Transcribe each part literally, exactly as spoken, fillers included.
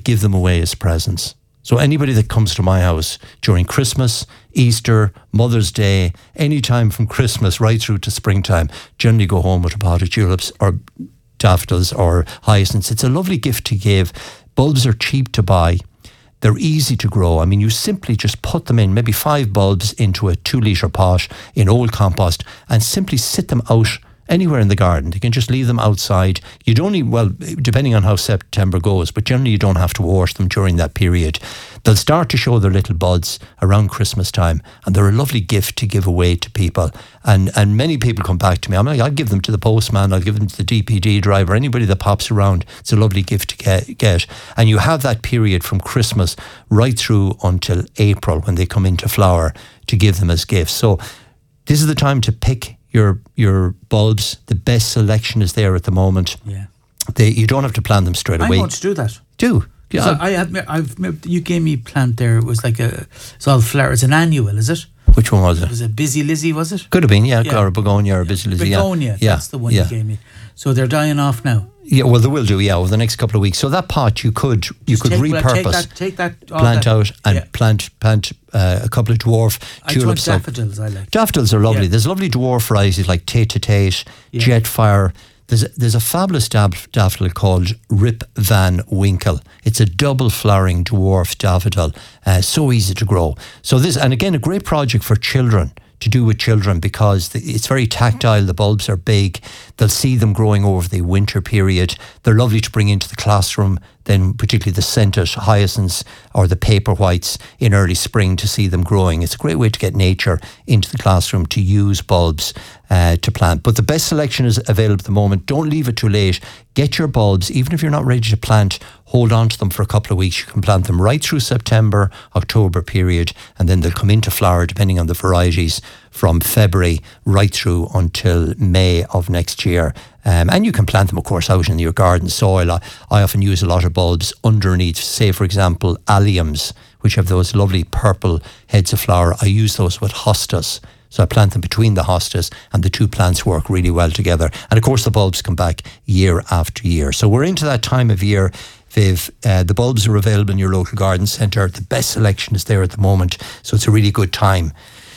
give them away as presents. So anybody that comes to my house during Christmas, Easter, Mother's Day, any time from Christmas right through to springtime, generally go home with a pot of tulips or daffodils or hyacinths. It's a lovely gift to give. Bulbs are cheap to buy. They're easy to grow. I mean, you simply just put them in, maybe five bulbs into a two litre pot in old compost and simply sit them out anywhere in the garden. You can just leave them outside. You don't need, well, depending on how September goes, but generally you don't have to wash them during that period. They'll start to show their little buds around Christmas time, and they're a lovely gift to give away to people. And and many people come back to me. I'm like, I'll give them to the postman, I'll give them to the D P D driver, anybody that pops around. It's a lovely gift to get. get. And you have that period from Christmas right through until April when they come into flower to give them as gifts. So this is the time to pick your your bulbs. The best selection is there at the moment. Yeah, they, you don't have to plant them straight away. I'm going to do that. Do. Yeah, so I have. I've. You gave me a plant there. It was like a. It's all flower. It's an annual, is it? Which one was it? Was it Busy Lizzie? Was it? Could have been, yeah. yeah. Or a begonia or a Busy Lizzie. Begonia. Yeah. That's the one yeah. you gave me. So they're dying off now. Yeah, well, they will do. Yeah, over the next couple of weeks. So that pot you could you Just could take, repurpose, well, take that, take that, plant that, out, and yeah. plant plant uh, a couple of dwarf I tulips. daffodils. I like. Daffodils are lovely. Yeah. There's lovely dwarf varieties like Tate to Tate, Yeah. Jetfire. There's a, there's a fabulous daff- daffodil called Rip Van Winkle. It's a double flowering dwarf daffodil, uh, so easy to grow. So this, and again, a great project for children, to do with children, because the, it's very tactile. The bulbs are big. They'll see them growing over the winter period. They're lovely to bring into the classroom, then particularly the scented hyacinths or the paper whites in early spring, to see them growing. It's a great way to get nature into the classroom, to use bulbs uh, to plant. But the best selection is available at the moment. Don't leave it too late. Get your bulbs, even if you're not ready to plant, hold on to them for a couple of weeks. You can plant them right through September, October period, and then they'll come into flower, depending on the varieties, from February right through until May of next year. Um, and you can plant them, of course, out in your garden soil. I, I often use a lot of bulbs underneath, say, for example, alliums, which have those lovely purple heads of flower. I use those with hostas. So I plant them between the hostas, and the two plants work really well together. And of course, the bulbs come back year after year. So we're into that time of year, Viv. Uh, the bulbs are available in your local garden centre. The best selection is there at the moment. So it's a really good time.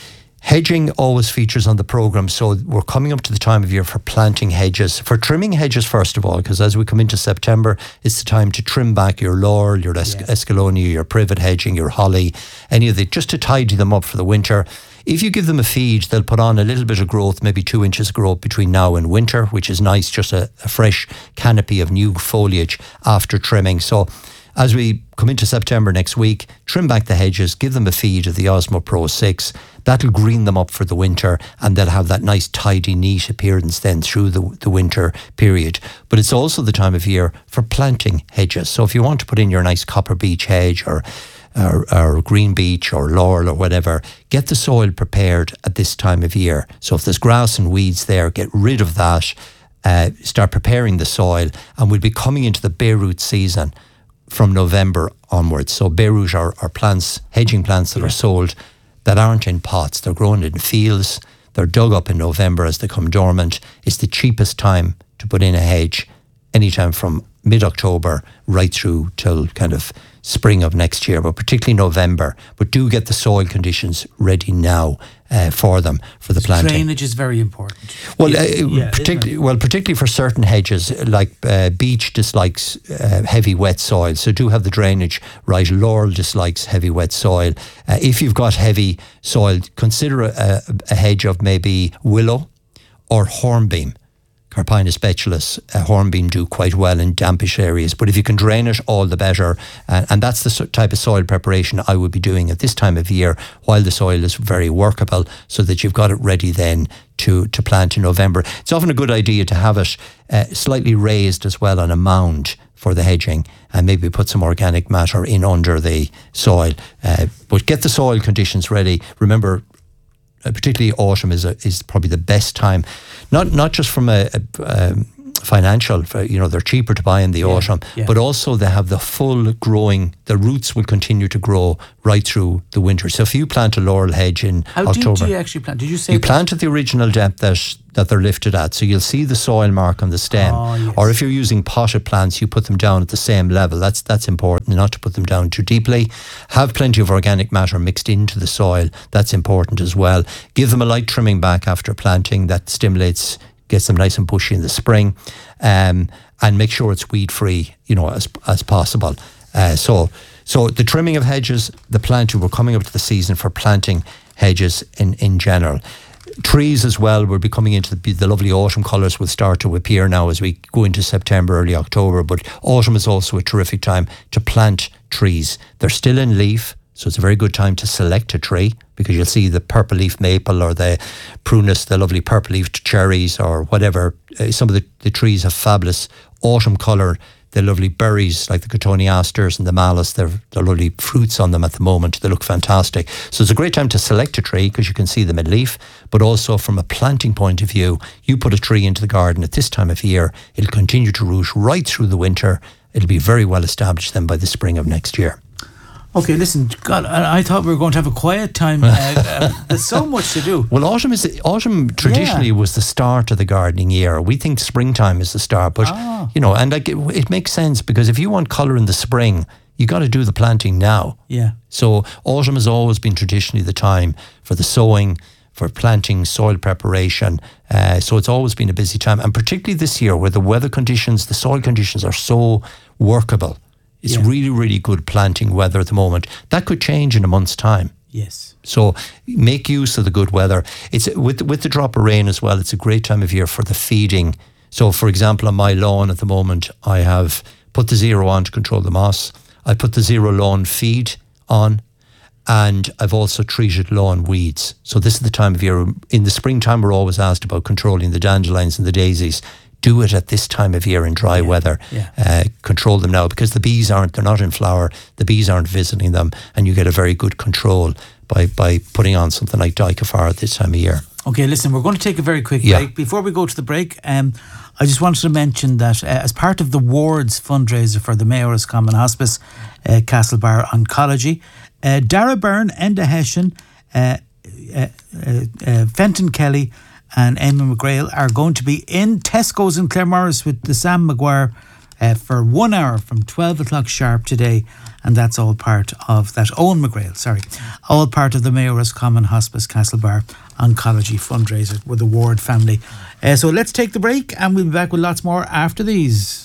Hedging always features on the programme, so we're coming up to the time of year for planting hedges, for trimming hedges first of all, because as we come into September, it's the time to trim back your laurel, your es- yes. escalonia, your privet hedging, your holly, any of it, just to tidy them up for the winter. If you give them a feed, they'll put on a little bit of growth, maybe two inches of growth between now and winter, which is nice, just a, a fresh canopy of new foliage after trimming. So as we come into September next week, trim back the hedges, give them a feed of the Osmo Pro six. That'll green them up for the winter, and they'll have that nice, tidy, neat appearance then through the, the winter period. But it's also the time of year for planting hedges. So if you want to put in your nice copper beech hedge or, or, or green beech or laurel or whatever, get the soil prepared at this time of year. So if there's grass and weeds there, get rid of that, uh, start preparing the soil, and we'll be coming into the bare root season from November onwards. So bare root are, are plants, hedging plants that yeah. are sold that aren't in pots. They're grown in fields. They're dug up in November as they come dormant. It's the cheapest time to put in a hedge, anytime from mid-October right through till kind of spring of next year, but particularly November. But do get the soil conditions ready now uh, for them, for the planting. Drainage is very important. Well, yeah, uh, yeah, particularly, well, particularly for certain hedges, like uh, beech dislikes uh, heavy wet soil, so do have the drainage right. Laurel dislikes heavy wet soil. Uh, if you've got heavy soil, consider a, a hedge of maybe willow or hornbeam. Carpinus speculus, uh, hornbeam do quite well in dampish areas, but if you can drain it, all the better. Uh, and that's the so- type of soil preparation I would be doing at this time of year, while the soil is very workable, so that you've got it ready then to, to plant in November. It's often a good idea to have it uh, slightly raised as well on a mound for the hedging, and maybe put some organic matter in under the soil. Uh, but get the soil conditions ready. Remember, Uh, particularly autumn is a, is probably the best time, not not just from a, a, financial. For, you know, they're cheaper to buy in the Yeah, autumn, yeah. but also they have the full growing. The roots will continue to grow right through the winter. So if you plant a laurel hedge in How October, deep do you actually plant? Did you say you that? plant at the original depth that that they're lifted at, so you'll see the soil mark on the stem. Oh, yes. Or if you're using potted plants, you put them down at the same level. That's that's important, not to put them down too deeply. Have plenty of organic matter mixed into the soil. That's important as well. Give them a light trimming back after planting. That stimulates, gets them nice and bushy in the spring, um, and make sure it's weed free, you know, as as possible. Uh, so so the trimming of hedges, the planting. We're coming up to the season for planting hedges in in general. Trees as well, we'll be coming into the, the lovely autumn colours will start to appear now as we go into September, early October. But autumn is also a terrific time to plant trees. They're still in leaf, so it's a very good time to select a tree, because you'll see the purple leaf maple or the prunus, the lovely purple leafed cherries or whatever. Uh, some of the, the trees have fabulous autumn colour. The lovely berries like the cotoneasters and the malus, they're, they're lovely fruits on them at the moment. They look fantastic. So it's a great time to select a tree because you can see them in leaf, but also from a planting point of view, you put a tree into the garden at this time of year, it'll continue to root right through the winter. It'll be very well established then by the spring of next year. Okay, listen, God, I, I thought we were going to have a quiet time. Uh, uh, there's so much to do. Well, autumn is autumn traditionally Yeah. was the start of the gardening year. We think springtime is the start, but Ah. you know, and like it, it makes sense, because if you want colour in the spring, you got to do the planting now. Yeah. So autumn has always been traditionally the time for the sowing, for planting, soil preparation. Uh, so it's always been a busy time, and particularly this year where the weather conditions, the soil conditions are so workable. It's Yeah. really, really good planting weather at the moment. That could change in a month's time. Yes. So make use of the good weather. It's with with the drop of rain as well. It's a great time of year for the feeding. So, for example, on my lawn at the moment, I have put the zero on to control the moss. I put the zero lawn feed on, and I've also treated lawn weeds. So this is the time of year. In the springtime, we're always asked about controlling the dandelions and the daisies. Do it at this time of year in dry Yeah, weather. yeah. Uh, control them now, because the bees aren't, they're not in flower. The bees aren't visiting them, and you get a very good control by, by putting on something like Dicafar at this time of year. Okay, listen, we're going to take a very quick Yeah. break. Before we go to the break, um, I just wanted to mention that uh, as part of the Ward's fundraiser for the Mayor's Common Hospice, uh, Castlebar Oncology, uh, Dara Byrne, Enda Hessian, uh, uh, uh, uh, Fenton Kelly and Eamon McGrail are going to be in Tesco's in Claremorris with the Sam Maguire uh, for one hour from twelve o'clock sharp today. And that's all part of that. Owen McGrail, sorry. All part of the Mayor's Common Hospice Castlebar Oncology fundraiser with the Ward family. Uh, so let's take the break and we'll be back with lots more after these.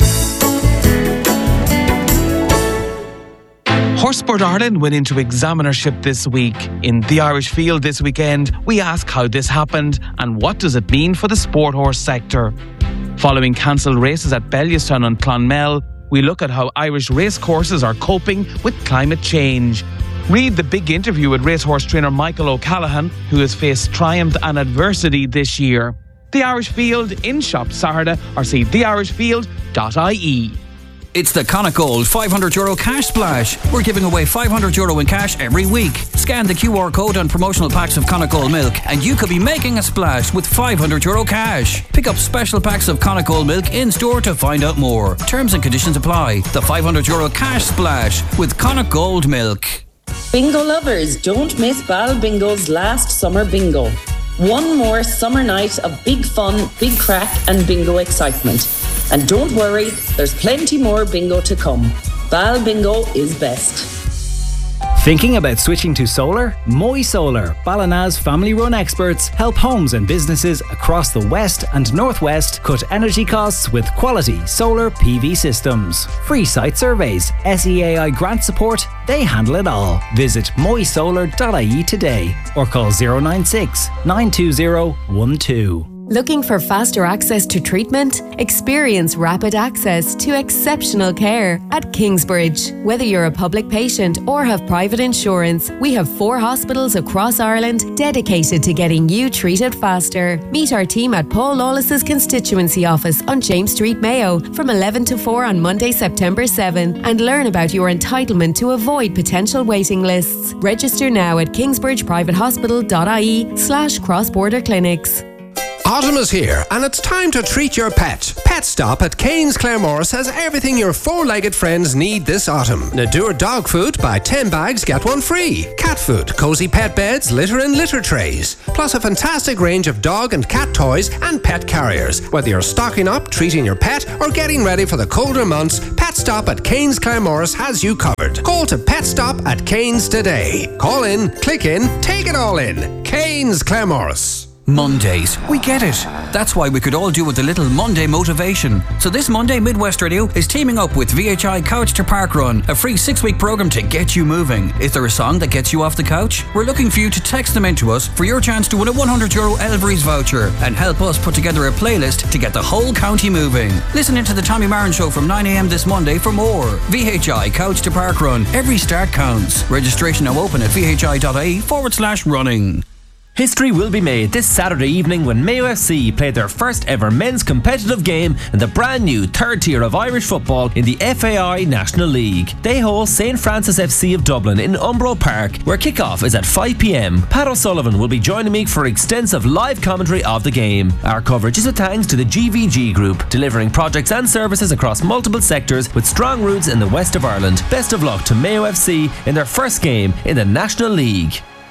Horsesport Ireland went into examinership this week. In the Irish Field this weekend, we ask how this happened and what does it mean for the sport horse sector. Following cancelled races at Bellewstown and Clonmel, we look at how Irish racecourses are coping with climate change. Read the big interview with racehorse trainer Michael O'Callaghan, who has faced triumph and adversity this year. The Irish Field in shop Saturday, or see the irish field dot I E. It's the Connacht Gold five hundred euro cash splash. We're giving away five hundred euro in cash every week. Scan the Q R code on promotional packs of Connacht Gold milk and you could be making a splash with five hundred euro cash. Pick up special packs of Connacht Gold milk in store to find out more. Terms and conditions apply. The five hundred euro cash splash with Connacht Gold milk. Bingo lovers, don't miss Bal Bingo's last summer bingo. One more summer night of big fun, big crack and bingo excitement. And don't worry, there's plenty more bingo to come. Bal Bingo is best. Thinking about switching to solar? Moy Solar, Ballina's family-run experts, help homes and businesses across the west and northwest cut energy costs with quality solar P V systems. Free site surveys, S E A I grant support, they handle it all. Visit moy solar dot I E today or call zero nine six, nine two zero, one two. Looking for faster access to treatment? Experience rapid access to exceptional care at Kingsbridge. Whether you're a public patient or have private insurance, we have four hospitals across Ireland dedicated to getting you treated faster. Meet our team at Paul Lawless's constituency office on James Street, Mayo from eleven to four on Monday, September seventh and learn about your entitlement to avoid potential waiting lists. Register now at kingsbridge private hospital dot I E slash cross border clinics. Autumn is here and it's time to treat your pet. Pet Stop at Cairns Claremorris has everything your four-legged friends need this autumn. Nadur dog food, buy ten bags, get one free. Cat food, cozy pet beds, litter and litter trays. Plus a fantastic range of dog and cat toys and pet carriers. Whether you're stocking up, treating your pet or getting ready for the colder months, Pet Stop at Cairns Claremorris has you covered. Call to Pet Stop at Cairns today. Call in, click in, take it all in. Cairns Claremorris. Mondays. We get it. That's why we could all do with a little Monday motivation. So this Monday, Midwest Radio is teaming up with V H I Couch to Park Run, a free six-week program to get you moving. Is there a song that gets you off the couch? We're looking for you to text them in to us for your chance to win a one hundred euro Elvery's voucher and help us put together a playlist to get the whole county moving. Listen into the Tommy Marin Show from nine a.m. this Monday for more. V H I Couch to Park Run. Every start counts. Registration now open at vhi.ie forward slash running. History will be made this Saturday evening when Mayo F C play their first ever men's competitive game in the brand new third tier of Irish football in the F A I National League. They host Saint Francis F C of Dublin in Umbro Park, where kick-off is at five p.m. Pat O'Sullivan will be joining me for extensive live commentary of the game. Our coverage is a thanks to the G V G Group, delivering projects and services across multiple sectors with strong roots in the west of Ireland. Best of luck to Mayo F C in their first game in the National League.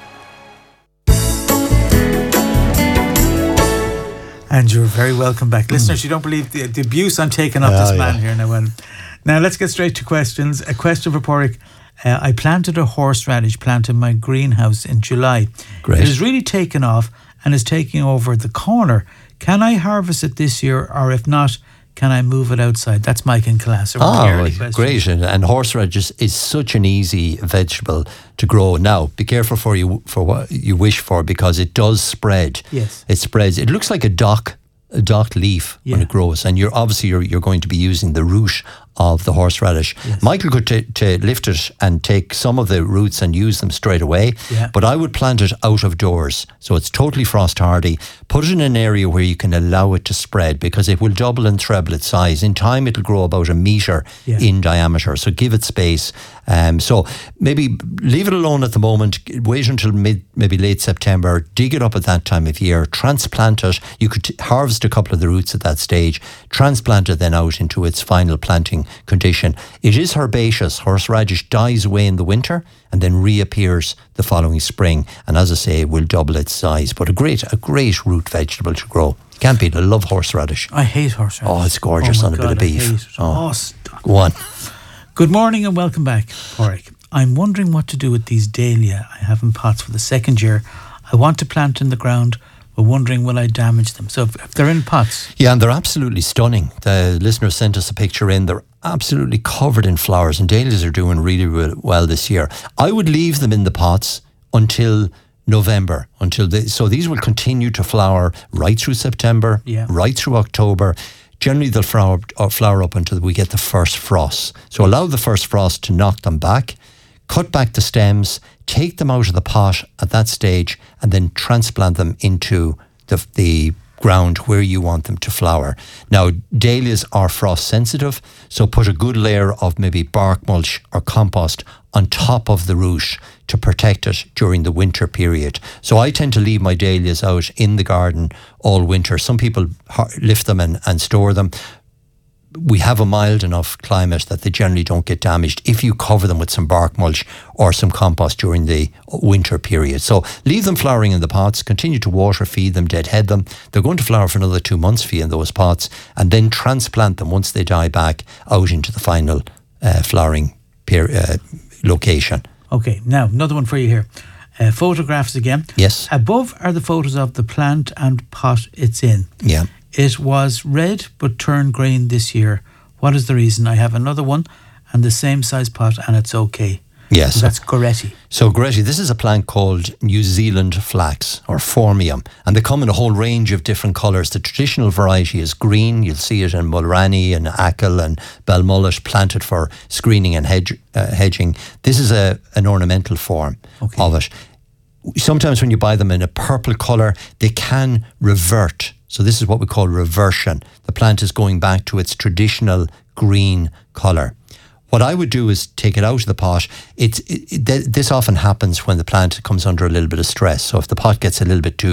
And you're very welcome back. Listeners, you don't believe the, the abuse I'm taking off Oh, this man yeah. here now. Well, now let's get straight to questions. A question for Porrick. Uh, I planted a horseradish plant in my greenhouse in July. Great. It has really taken off and is taking over the corner. Can I harvest it this year, or if not, can I move it outside? That's Mike in class. Oh, great. And, and horseradish is, is such an easy vegetable to grow. Now, be careful for you for what you wish for, because it does spread. Yes. It spreads. It looks like a dock, a docked leaf Yeah. when it grows. And you're obviously you're, you're going to be using the root of the horseradish. Yes. Michael could t- to lift it and take some of the roots and use them straight away. Yeah. But I would plant it out of doors, so it's totally frost hardy. Put it in an area where you can allow it to spread, because it will double and treble its size. In time, it'll grow about a metre Yeah. in diameter. So give it space. Um, so maybe leave it alone at the moment. Wait until mid, maybe late September. Dig it up at that time of year. Transplant it. You could t- harvest a couple of the roots at that stage. Transplant it then out into its final planting condition. It is herbaceous. Horseradish dies away in the winter and then reappears the following spring. And as I say, will double its size. But a great, a great root vegetable to grow. Can't beat it. I love horseradish. I hate horseradish. Oh, it's gorgeous Oh my on a bit God, of I beef. hate it. Oh, Oh, stop. go on. Good morning and welcome back, Porrick. I'm wondering what to do with these dahlia I have in pots for the second year. I want to plant in the ground, but wondering will I damage them? So if, if they're in pots. Yeah, and they're absolutely stunning. The listener sent us a picture in. They're absolutely covered in flowers, and dahlias are doing really well, well this year. I would leave them in the pots until November, until they, so these will continue to flower right through September, Yeah. right through October. Generally, they'll flower, or flower up until we get the first frost. So allow the first frost to knock them back, cut back the stems, take them out of the pot at that stage, and then transplant them into the, the ground where you want them to flower. Now, dahlias are frost sensitive, so put a good layer of maybe bark mulch or compost on top of the root to protect it during the winter period. So I tend to leave my dahlias out in the garden all winter. Some people har- lift them and, and store them. We have a mild enough climate that they generally don't get damaged if you cover them with some bark mulch or some compost during the winter period. So leave them flowering in the pots, continue to water, feed them, deadhead them. They're going to flower for another two months for you in those pots, and then transplant them once they die back out into the final uh, flowering per- uh, location. Okay, now another one for you here. Uh, photographs again. Yes. Above are the photos of the plant and pot it's in. Yeah. It was red but turned green this year. What is the reason? I have another one and the same size pot and it's okay. Yes. So that's Goretti. So Goretti, this is a plant called New Zealand flax or Formium, and they come in a whole range of different colours. The traditional variety is green. You'll see it in Mulranny and Achill and Belmullet, planted for screening and hedge, uh, hedging. This is a an ornamental form Okay. of it. Sometimes when you buy them in a purple colour, they can revert. So this is what we call reversion. The plant is going back to its traditional green colour. What I would do is take it out of the pot. It's it, it, this often happens when the plant comes under a little bit of stress. So if the pot gets a little bit too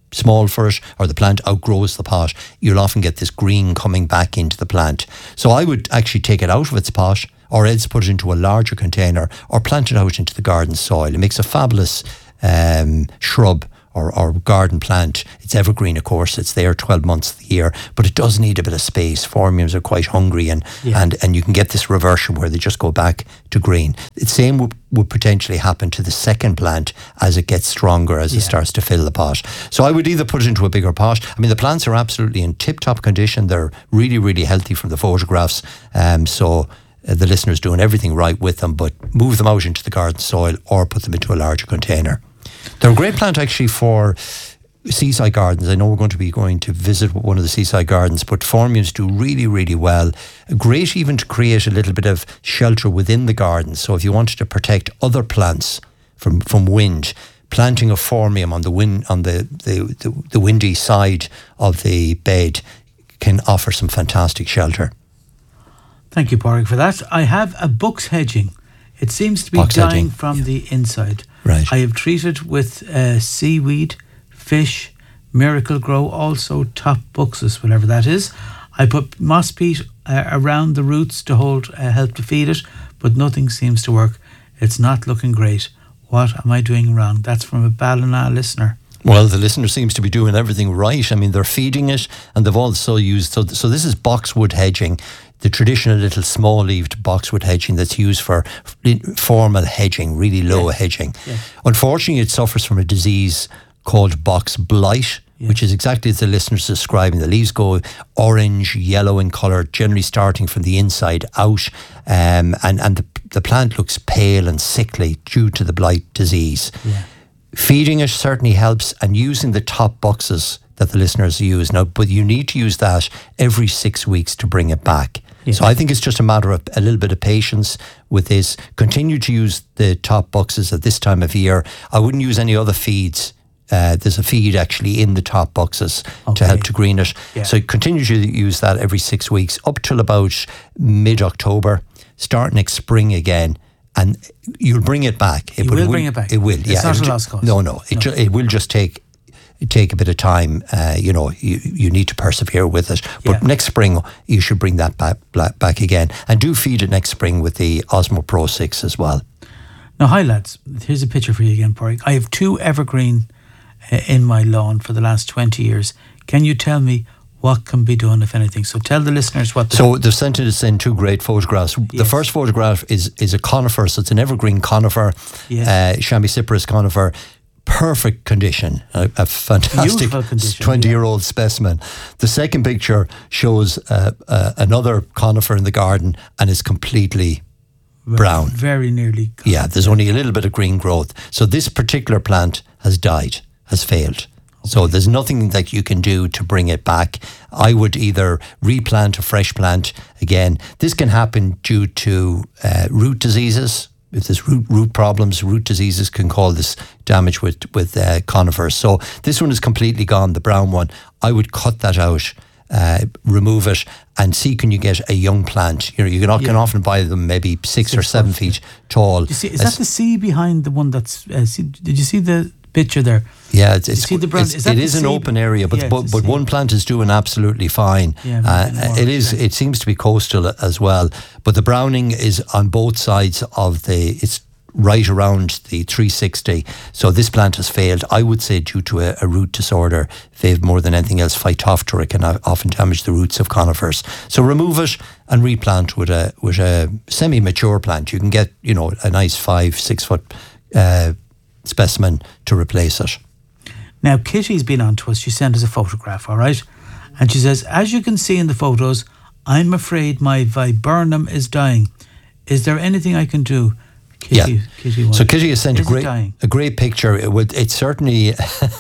small for it, or the plant outgrows the pot, you'll often get this green coming back into the plant. So I would actually take it out of its pot, or else put it into a larger container, or plant it out into the garden soil. It makes a fabulous um, shrub or, or garden plant. It's evergreen, of course. It's there twelve months of the year, but it does need a bit of space. Phormiums are quite hungry, and yeah. and, and you can get this reversion where they just go back to green. The same would, would potentially happen to the second plant as it gets stronger, as yeah. it starts to fill the pot. So I would either put it into a bigger pot. I mean, the plants are absolutely in tip-top condition. They're really, really healthy from the photographs. Um, so uh, the listener's doing everything right with them, but move them out into the garden soil or put them into a larger container. They're a great plant actually for seaside gardens. I know we're going to be going to visit one of the seaside gardens, but phormiums do really, really well. Great even to create a little bit of shelter within the garden. So if you wanted to protect other plants from, from wind, planting a phormium on the wind on the, the, the, the windy side of the bed can offer some fantastic shelter. Thank you, Pádraig, for that. I have a box hedging. It seems to be box dying hedging. from yeah. the inside. Right. I have treated with uh, seaweed, fish, Miracle Grow, also top buxus, whatever that is. I put moss peat uh, around the roots to hold uh, help to feed it, but nothing seems to work. It's not looking great. What am I doing wrong? That's from a Ballina listener. Well, the listener seems to be doing everything right. I mean, they're feeding it, and they've also used, so, so this is boxwood hedging, the traditional little small-leaved boxwood hedging that's used for formal hedging, really low yeah. hedging. Yeah. Unfortunately, it suffers from a disease called box blight, yeah. which is exactly as the listener's describing. The leaves go orange, yellow in colour, generally starting from the inside out, um, and, and the, the plant looks pale and sickly due to the blight disease. Yeah. Feeding it certainly helps, and using the top boxes that the listeners use now, but you need to use that every six weeks to bring it back. Yeah. So I think it's just a matter of a little bit of patience with this. Continue to use the top boxes at this time of year. I wouldn't use any other feeds. Uh, there's a feed actually in the top boxes okay. to help to green it. Yeah. So continue to use that every six weeks up till about mid-October. Start next spring again, and you'll bring it back. It you will bring it back. It will. It's yeah, not a lost cause. No, no. It, no. Ju- it will just take take a bit of time. Uh, you know, you, you need to persevere with it. But yeah. next spring, you should bring that back, back again. And do feed it next spring with the Osmo Pro six as well. Now, hi lads. Here's a picture for you again, Pádraig. I have two evergreen uh, in my lawn for the last twenty years. Can you tell me what can be done, if anything? So tell the listeners what... So they've sent us in two great photographs. Yes. The first photograph is is a conifer, so it's an evergreen conifer, yes. uh, Chamaecyparis conifer, perfect condition, a, a fantastic twenty-year-old yeah. specimen. The second picture shows uh, uh, another conifer in the garden, and is completely well, brown. Very nearly gone. Yeah, there's only a little bit of green growth. So this particular plant has died, has failed. Okay. So there's nothing that you can do to bring it back. I would either replant a fresh plant again. This can happen due to uh, root diseases. If there's root root problems, root diseases can cause this damage with with uh, conifers. So this one is completely gone, the brown one. I would cut that out, uh, remove it, and see can you get a young plant. You know, you can, yeah. can often buy them maybe six, six or seven feet yeah. tall. You see, is As, that the sea behind the one that's? Uh, see, did you see the picture there? Yeah, it's, it's, see the brown, it's is that it is an open area, but yeah, but, but one plant is doing absolutely fine. Yeah, uh, it is. It seems to be coastal as well, but the browning is on both sides of the. It's right around the three sixty. So this plant has failed. I would say due to a, a root disorder, they've more than anything else. Phytophthora can often damage the roots of conifers. So remove it and replant with a with a semi-mature plant. You can get you know a nice five six foot uh, specimen to replace it. Now, Kitty's been on to us. She sent us a photograph, all right? And she says, as you can see in the photos, I'm afraid my viburnum is dying. Is there anything I can do? Kitty, yeah. Kitty so Kitty has sent is a great a great picture. It would it's certainly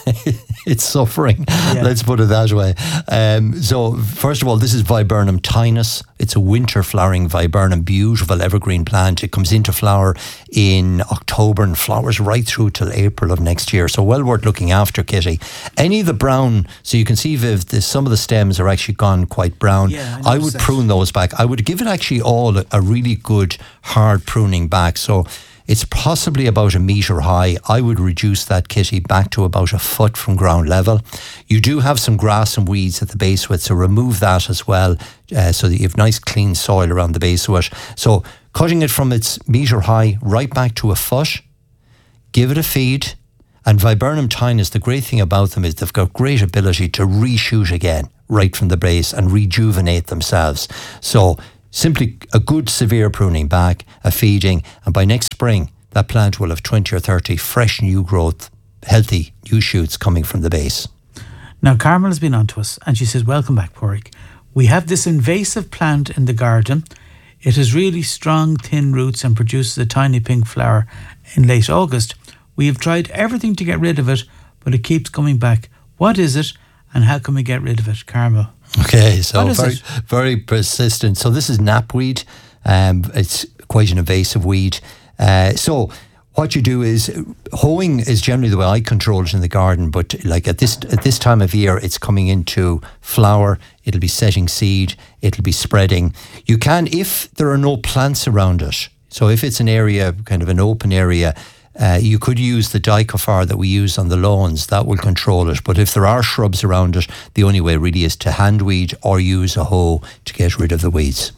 it's suffering. Yeah. Let's put it that way. Um, so first of all, this is Viburnum tinus. It's a winter flowering viburnum, beautiful evergreen plant. It comes into flower in October and flowers right through till April of next year. So well worth looking after, Kitty. Any of the brown, so you can see Viv, the, some of the stems are actually gone quite brown. Yeah, I, I would prune those back. I would give it actually all a, a really good hard pruning back. So It's possibly about a metre high. I would reduce that kitty back to about a foot from ground level. You do have some grass and weeds at the base of it, so remove that as well, uh, so that you have nice clean soil around the base of it. So cutting it from its metre high right back to a foot, give it a feed. And viburnum tinus, the great thing about them is they've got great ability to reshoot again right from the base and rejuvenate themselves. So simply a good severe pruning back, a feeding, and by next spring that plant will have twenty or thirty fresh new growth, healthy new shoots coming from the base. Now Carmel has been on to us and she says, welcome back, Pádraig. We have this invasive plant in the garden. It has really strong thin roots and produces a tiny pink flower in late August. We have tried everything to get rid of it, but it keeps coming back. What is it, and how can we get rid of it, Carmel? Okay, so What is very, it? very persistent. So this is knapweed. Um, it's quite an invasive weed. Uh, so what you do is, hoeing is generally the way I control it in the garden. But like at this at this time of year, it's coming into flower. It'll be setting seed. It'll be spreading. You can, if there are no plants around it. So if it's an area, kind of an open area. Uh, you could use the dicofar that we use on the lawns. That will control it. But if there are shrubs around it, the only way really is to hand weed or use a hoe to get rid of the weeds.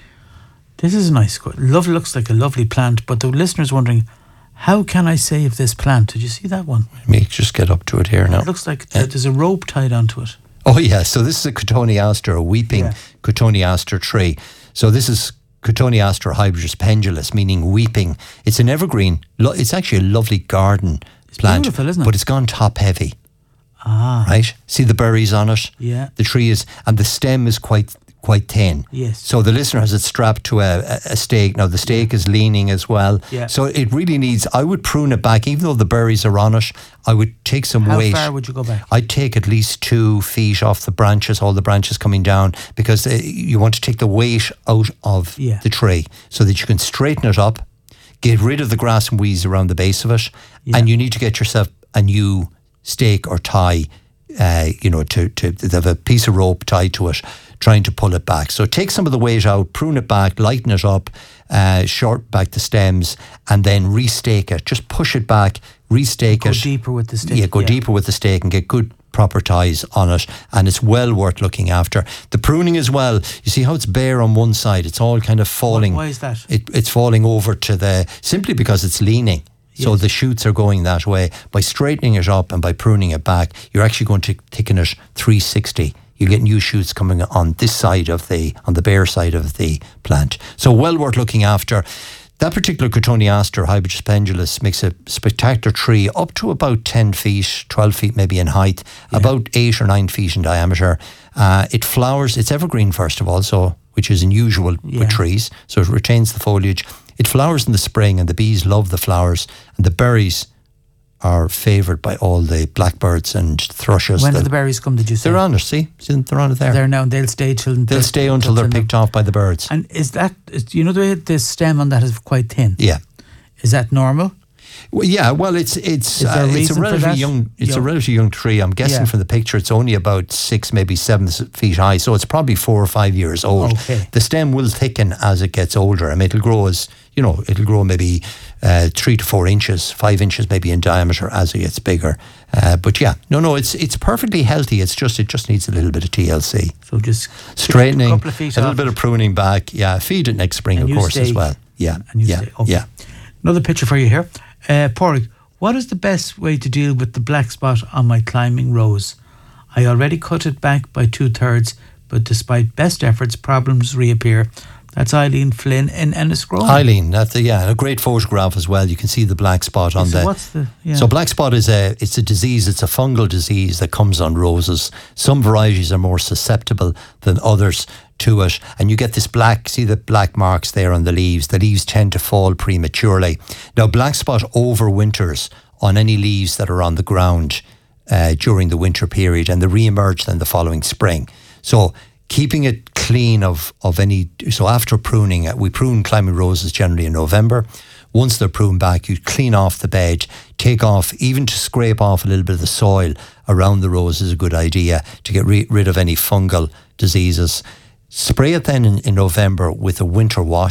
This is a nice, love looks like a lovely plant, but the listener's wondering, how can I save this plant? Did you see that one? Let me just get up to it here now. It looks like there's a rope tied onto it. Oh yeah, so this is a cotoneaster, a weeping Yeah. cotoneaster tree. So this is Cotoneaster hybridus pendulus, meaning weeping. It's an evergreen. Lo- It's actually a lovely garden It's plant, beautiful, isn't it? but it's gone top heavy. Ah, Right? See the berries on it? Yeah. The tree is, and the stem is quite quite thin. Yes. So the listener has it strapped to a, a, a stake. Now the stake is leaning as well. Yeah. So it really needs, I would prune it back, even though the berries are on it, I would take some How weight. far would you go back? I'd take at least two feet off the branches, all the branches coming down, because uh, you want to take the weight out of Yeah. the tree so that you can straighten it up, get rid of the grass and weeds around the base of it, Yeah. and you need to get yourself a new stake or tie, uh, you know, to, to, to have a piece of rope tied to it, trying to pull it back. So take some of the weight out, prune it back, lighten it up, uh, short back the stems, and then restake it. Just push it back, restake Go it. deeper with the stake. Yeah, go deeper with the stake and get good proper ties on it, and it's well worth looking after. The pruning as well, you see how it's bare on one side, it's all kind of falling. Why is that? It, it's falling over to the, simply because it's leaning. So Yes. the shoots are going that way. By straightening it up and by pruning it back, you're actually going to thicken it three sixty. You get new shoots coming on this side of the, on the bare side of the plant. So well worth looking after. That particular Cotoneaster hybridus pendulus makes a spectacular tree up to about ten feet, twelve feet maybe in height, about eight or nine feet in diameter. Uh, it flowers, it's evergreen first of all, so which is unusual Yeah. with trees, so it retains the foliage. It flowers in the spring and the bees love the flowers, and the berries are favoured by all the blackbirds and thrushes. When do that- the berries come, did you say? They're on it, see? See, they're on it there. They're now, and they'll stay till... They'll stay until they're picked off by the birds. And is that, is, you know the way the stem on that is quite thin? Yeah. Is that normal? Well, yeah, well, it's it's Is there a uh, it's a reason for relatively that? young it's Yeah. a relatively young tree. I'm guessing Yeah. from the picture it's only about six, maybe seven s- feet high, so it's probably four or five years old. Okay. The stem will thicken as it gets older. I mean, it'll grow as you know, it'll grow maybe uh, three to four inches, five inches maybe in diameter as it gets bigger. Uh, but yeah, no, no, it's it's perfectly healthy. It's just it just needs a little bit of T L C, So just straightening, a couple of feet a little off bit it. of pruning back. Yeah, feed it next spring, And of you course, as stay- well. Yeah, And you yeah, say, okay. yeah. Another picture for you here. Uh, Pádraig, what is the best way to deal with the black spot on my climbing rose? I already cut it back by two thirds, but despite best efforts, problems reappear. That's Eileen Flynn in Enniscrone. Eileen, that's a, yeah, a great photograph as well. You can see the black spot on So the. what's the- yeah. So black spot is a it's a disease. It's a fungal disease that comes on roses. Some varieties are more susceptible than others to it, and you get this black. See the black marks there on the leaves. The leaves tend to fall prematurely. Now, black spot overwinters on any leaves that are on the ground uh, during the winter period, and they re-emerge then the following spring. So keeping it clean of, of any, so after pruning, uh, we prune climbing roses generally in November. Once they're pruned back, you clean off the bed, take off, even to scrape off a little bit of the soil around the rose is a good idea to get re- rid of any fungal diseases. Spray it then in, in November with a winter wash,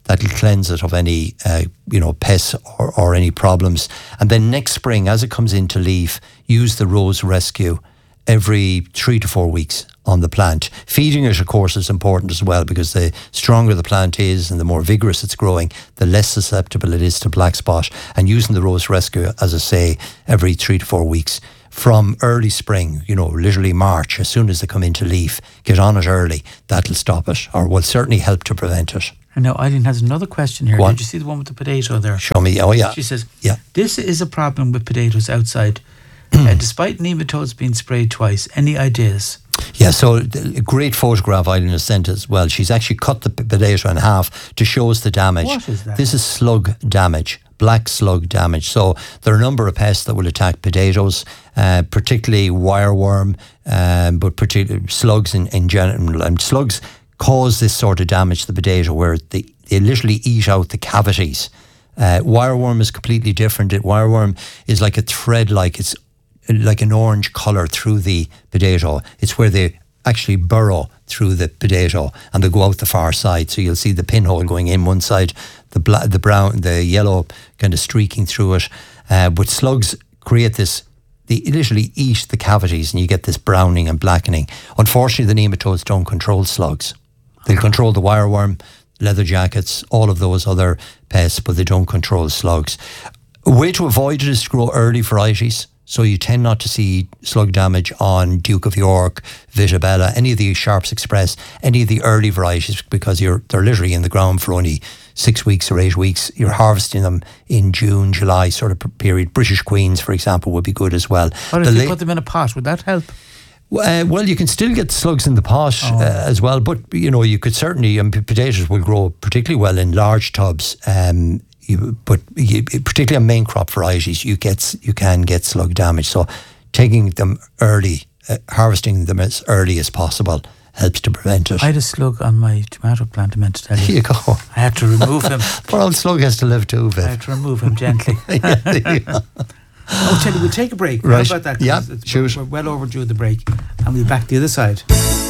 That'll cleanse it of any, uh, you know, pests or, or any problems. And then next spring, as it comes into leaf, use the Rose Rescue every three to four weeks on the plant. Feeding it, of course, is important as well, because the stronger the plant is and the more vigorous it's growing, the less susceptible it is to black spot. And using the Rose Rescue, as I say, every three to four weeks from early spring, you know, literally March, as soon as they come into leaf, get on it early. That'll stop it, or will certainly help to prevent it. And now Eileen has another question here. Did you see the one with the potato there? Show me. Oh, yeah. She says, yeah. This is a problem with potatoes outside. uh, despite nematodes being sprayed twice. Any ideas? Yeah, so a great photograph Eileen has sent as well. She's actually cut the potato in half to show us the damage. What is that? This is slug damage, black slug damage. So there are a number of pests that will attack potatoes, uh, particularly wireworm, um, but particularly slugs in, in general. And slugs cause this sort of damage to the potato, where they, they literally eat out the cavities. Uh, wireworm is completely different. It, wireworm is like a thread, like it's like an orange colour through the potato. It's where they actually burrow through the potato and they go out the far side. So you'll see the pinhole going in one side, the bla- the brown, the yellow kind of streaking through it. Uh, but slugs create this, they literally eat the cavities and you get this browning and blackening. Unfortunately, the nematodes don't control slugs. They'll control the wireworm, leather jackets, all of those other pests, but they don't control slugs. A way to avoid it is to grow early varieties. So you tend not to see slug damage on Duke of York, Vitabella, any of the Sharps Express, any of the early varieties, because you're they're literally in the ground for only six weeks or eight weeks. You're harvesting them in June, July sort of period. British Queens, for example, would be good as well. What if you put them in a pot? Would that help? Uh, well, you can still get slugs in the pot oh. uh, as well, but you know you could certainly. Um, potatoes will grow particularly well in large tubs. Um, You, but you, particularly on main crop varieties, you get you can get slug damage. So taking them early, uh, harvesting them as early as possible helps to prevent it. I had a slug on my tomato plant, I meant to tell you. Here you go. I had to remove him. Poor old slug has to live too, Viv. I had to remove him gently. yeah, there you go. Oh, tell you, we'll take a break. Right. How about that? Yeah, it's, shoot. We're well overdue the break, and we'll be back the other side.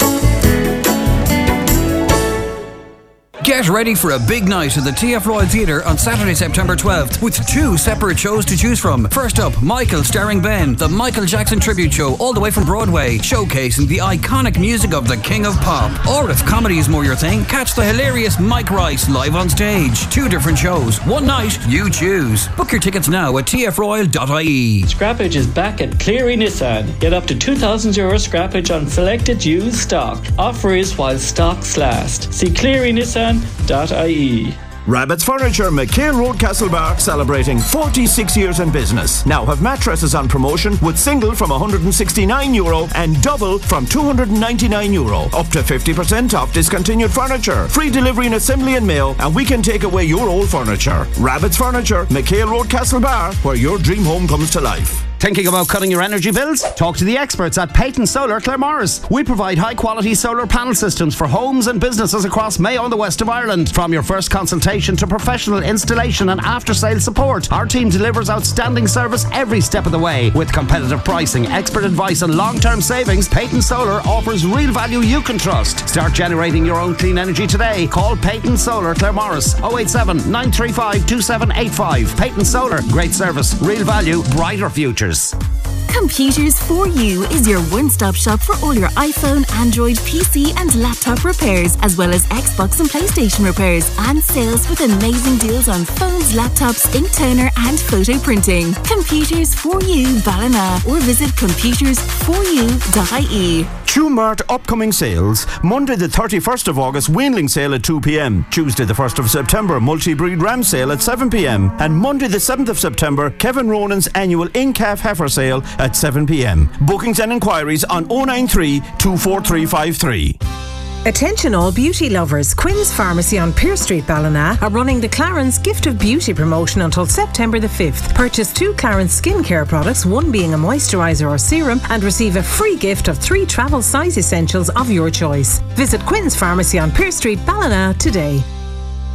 Get ready for a big night at the T F Royal Theatre on Saturday, September twelfth, with two separate shows to choose from. First up, Michael starring Ben, the Michael Jackson tribute show all the way from Broadway, showcasing the iconic music of the King of Pop. Or if comedy is more your thing, catch the hilarious Mike Rice live on stage. Two different shows, one night, you choose. Book your tickets now at t f royal dot i e. Scrappage is back at Cleary Nissan. Get up to two thousand euro scrappage on selected used stock. Offer is while stocks last. See Cleary Nissan dot i e. Rabbit's Furniture, McHale Road, Castlebar, celebrating forty-six years in business. Now have mattresses on promotion with single from one hundred sixty-nine euro and double from two hundred ninety-nine euro. Up to fifty percent off discontinued furniture. Free delivery and assembly and mail, and we can take away your old furniture. Rabbit's Furniture, McHale Road, Castlebar, where your dream home comes to life. Thinking about cutting your energy bills? Talk to the experts at Peyton Solar Claremorris. We provide high quality solar panel systems for homes and businesses across Mayo and the west of Ireland. From your first consultation to professional installation and after sale support, our team delivers outstanding service every step of the way. With competitive pricing, expert advice and long term savings, Peyton Solar offers real value you can trust. Start generating your own clean energy today. Call Peyton Solar Claremorris oh eight seven, nine three five, two seven eight five. Peyton Solar, great service, real value, brighter futures. Computers for You is your one-stop shop for all your iPhone, Android, P C and laptop repairs, as well as Xbox and PlayStation repairs and sales with amazing deals on phones, laptops, ink toner and photo printing. Computers for You Ballina, or visit computers for you dot i e. Tumart upcoming sales. Monday the thirty-first of August, weanling sale at two p.m. Tuesday the first of September, multi-breed ram sale at seven p.m. And Monday the seventh of September, Kevin Ronan's annual in-calf heifer sale at seven p.m. Bookings and inquiries on oh nine three, two four three five three. Attention all beauty lovers. Quinn's Pharmacy on Pier Street, Ballina are running the Clarence Gift of Beauty promotion until September the fifth. Purchase two Clarence skincare products, one being a moisturiser or serum, and receive a free gift of three travel size essentials of your choice. Visit Quinn's Pharmacy on Pier Street, Ballina today.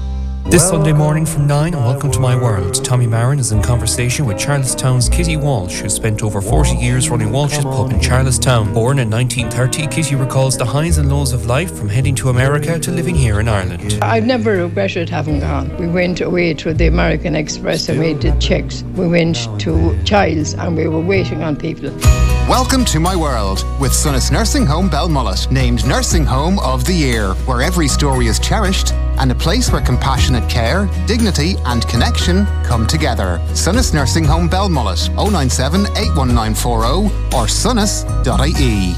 This Sunday morning from nine on Welcome to My World, Tommy Marin is in conversation with Charlestown's Kitty Walsh, who spent over forty years running Walsh's Pub in Charlestown. Born in nineteen thirty, Kitty recalls the highs and lows of life from heading to America to living here in Ireland. I've never regretted having gone. We went away to the American Express and we did checks. We went to Childs and we were waiting on people. Welcome to My World with Sunnis Nursing Home Belmullet, named Nursing Home of the Year, where every story is cherished and a place where compassionate care, dignity and connection come together. Sunnis Nursing Home Belmullet, oh nine seven, eight one nine four oh or sunnis dot I E.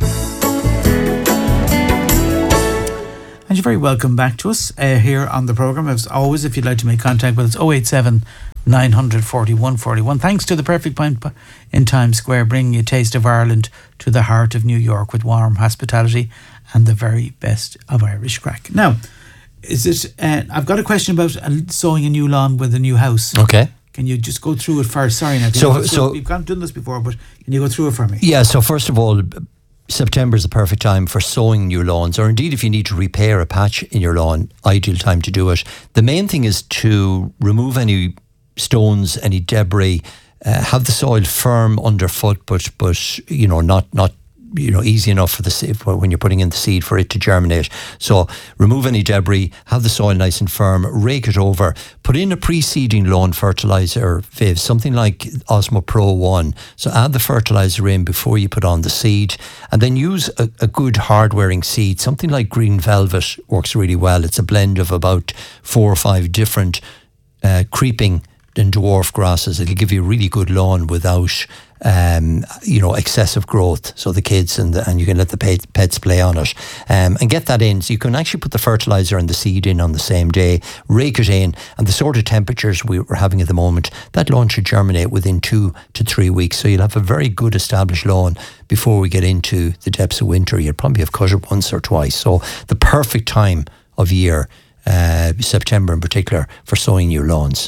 And you're very welcome back to us uh, here on the programme. As always, if you'd like to make contact with us, oh eight seven, nine four one, four one. Thanks to the Perfect Pint in Times Square, bringing a taste of Ireland to the heart of New York with warm hospitality and the very best of Irish crack. Now, is it? Uh, I've got a question about uh, sowing a new lawn with a new house. Okay. Can you just go through it first? Sorry, now. So, so, so we've done this before, but can you go through it for me? Yeah. So first of all, September is the perfect time for sowing new lawns, or indeed if you need to repair a patch in your lawn, ideal time to do it. The main thing is to remove any stones, any debris, uh, have the soil firm underfoot, but but you know not not you know easy enough for the seed for when you're putting in the seed for it to germinate. So remove any debris, have the soil nice and firm, rake it over, put in a pre-seeding lawn fertilizer, Viv, something like Osmo Pro One. So add the fertilizer in before you put on the seed, and then use a, a good hard-wearing seed. Something like Green Velvet works really well. It's a blend of about four or five different uh, creeping and dwarf grasses. It'll give you a really good lawn without um, you know excessive growth, so the kids and the, and you can let the pet, pets play on it, um, and get that in. So you can actually put the fertilizer and the seed in on the same day, rake it in, and the sort of temperatures we we're having at the moment, that lawn should germinate within two to three weeks. So you'll have a very good established lawn before we get into the depths of winter. You'll probably have cut it once or twice. So the perfect time of year, uh, September in particular, for sowing new lawns.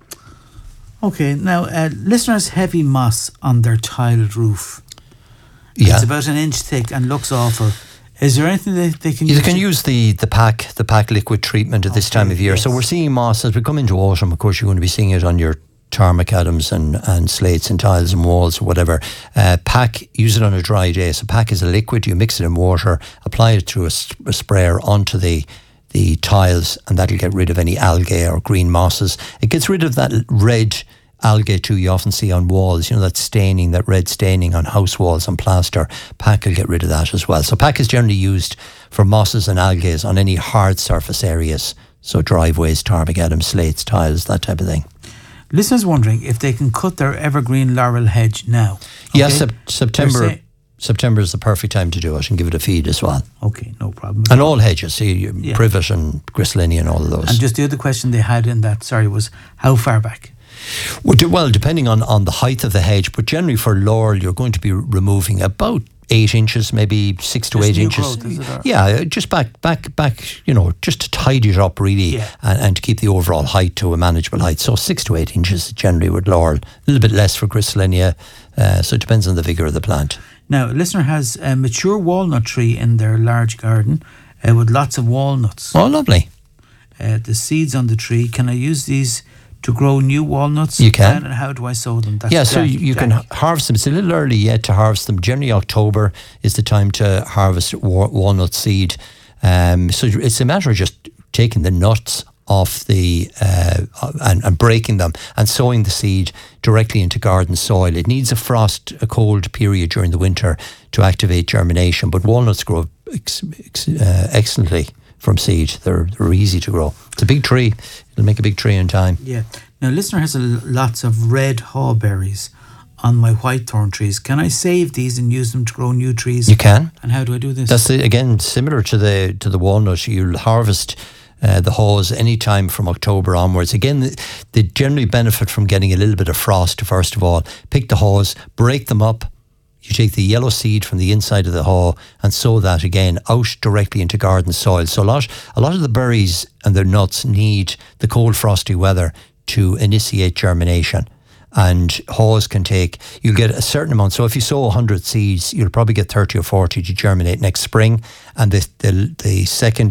Okay, now uh, listeners, heavy moss on their tiled roof. Yeah. It's about an inch thick and looks awful. Is there anything they, they can you use? You can use the, the pack the pack liquid treatment at okay, this time of year. Yes. So we're seeing moss as we come into autumn. Of course, you're going to be seeing it on your tarmac macadams and, and slates and tiles and walls or whatever. Uh, pack, use it on a dry day. So pack is a liquid. You mix it in water, apply it through a, a sprayer onto the the tiles, and that'll get rid of any algae or green mosses. It gets rid of that red algae too you often see on walls, you know, that staining, that red staining on house walls and plaster. Pack will get rid of that as well. So pack is generally used for mosses and algae on any hard surface areas, so driveways, tarmac macadam, slates, tiles, that type of thing. Listeners wondering if they can cut their evergreen laurel hedge now. Okay? Yes, sep- September September is the perfect time to do it and give it a feed as well. Okay, no problem. And all hedges, see, yeah. privet and gristlinia and all of those. And just the other question they had in that, sorry, was how far back? Well, well, depending on, on the height of the hedge, but generally for laurel, you're going to be removing about eight inches, maybe six to just eight new inches. Growth, is it, yeah, just back, back, back. You know, just to tidy it up really, yeah. and, and to keep the overall height to a manageable height. So six to eight inches generally with laurel. A little bit less for gristlinia. Uh, so it depends on the vigor of the plant. Now, a listener has a mature walnut tree in their large garden uh, with lots of walnuts. Oh, lovely. Uh, the seeds on the tree, can I use these to grow new walnuts? You can. And how do I sow them? That's yeah, so Jack, you, you Jack. can harvest them. It's a little early yet to harvest them. Generally, October is the time to harvest wa- walnut seed. Um, so it's a matter of just taking the nuts off the uh, and, and breaking them and sowing the seed directly into garden soil. It needs a frost, a cold period during the winter to activate germination, but walnuts grow ex- ex- uh, excellently from seed. They're, they're easy to grow. It's a big tree. It'll make a big tree in time. Yeah. Now, listener has a, lots of red hawberries on my whitethorn trees. Can I save these and use them to grow new trees? You can. And how do I do this? That's the, again similar to the to the walnut. You'll harvest Uh, the haws any time from October onwards. Again, they generally benefit from getting a little bit of frost. First of all, pick the haws, break them up. You take the yellow seed from the inside of the haw and sow that again out directly into garden soil. So a lot, a lot of the berries and their nuts need the cold, frosty weather to initiate germination. And haws can take, you'll get a certain amount. So if you sow one hundred seeds, you'll probably get thirty or forty to germinate next spring. And the the, the second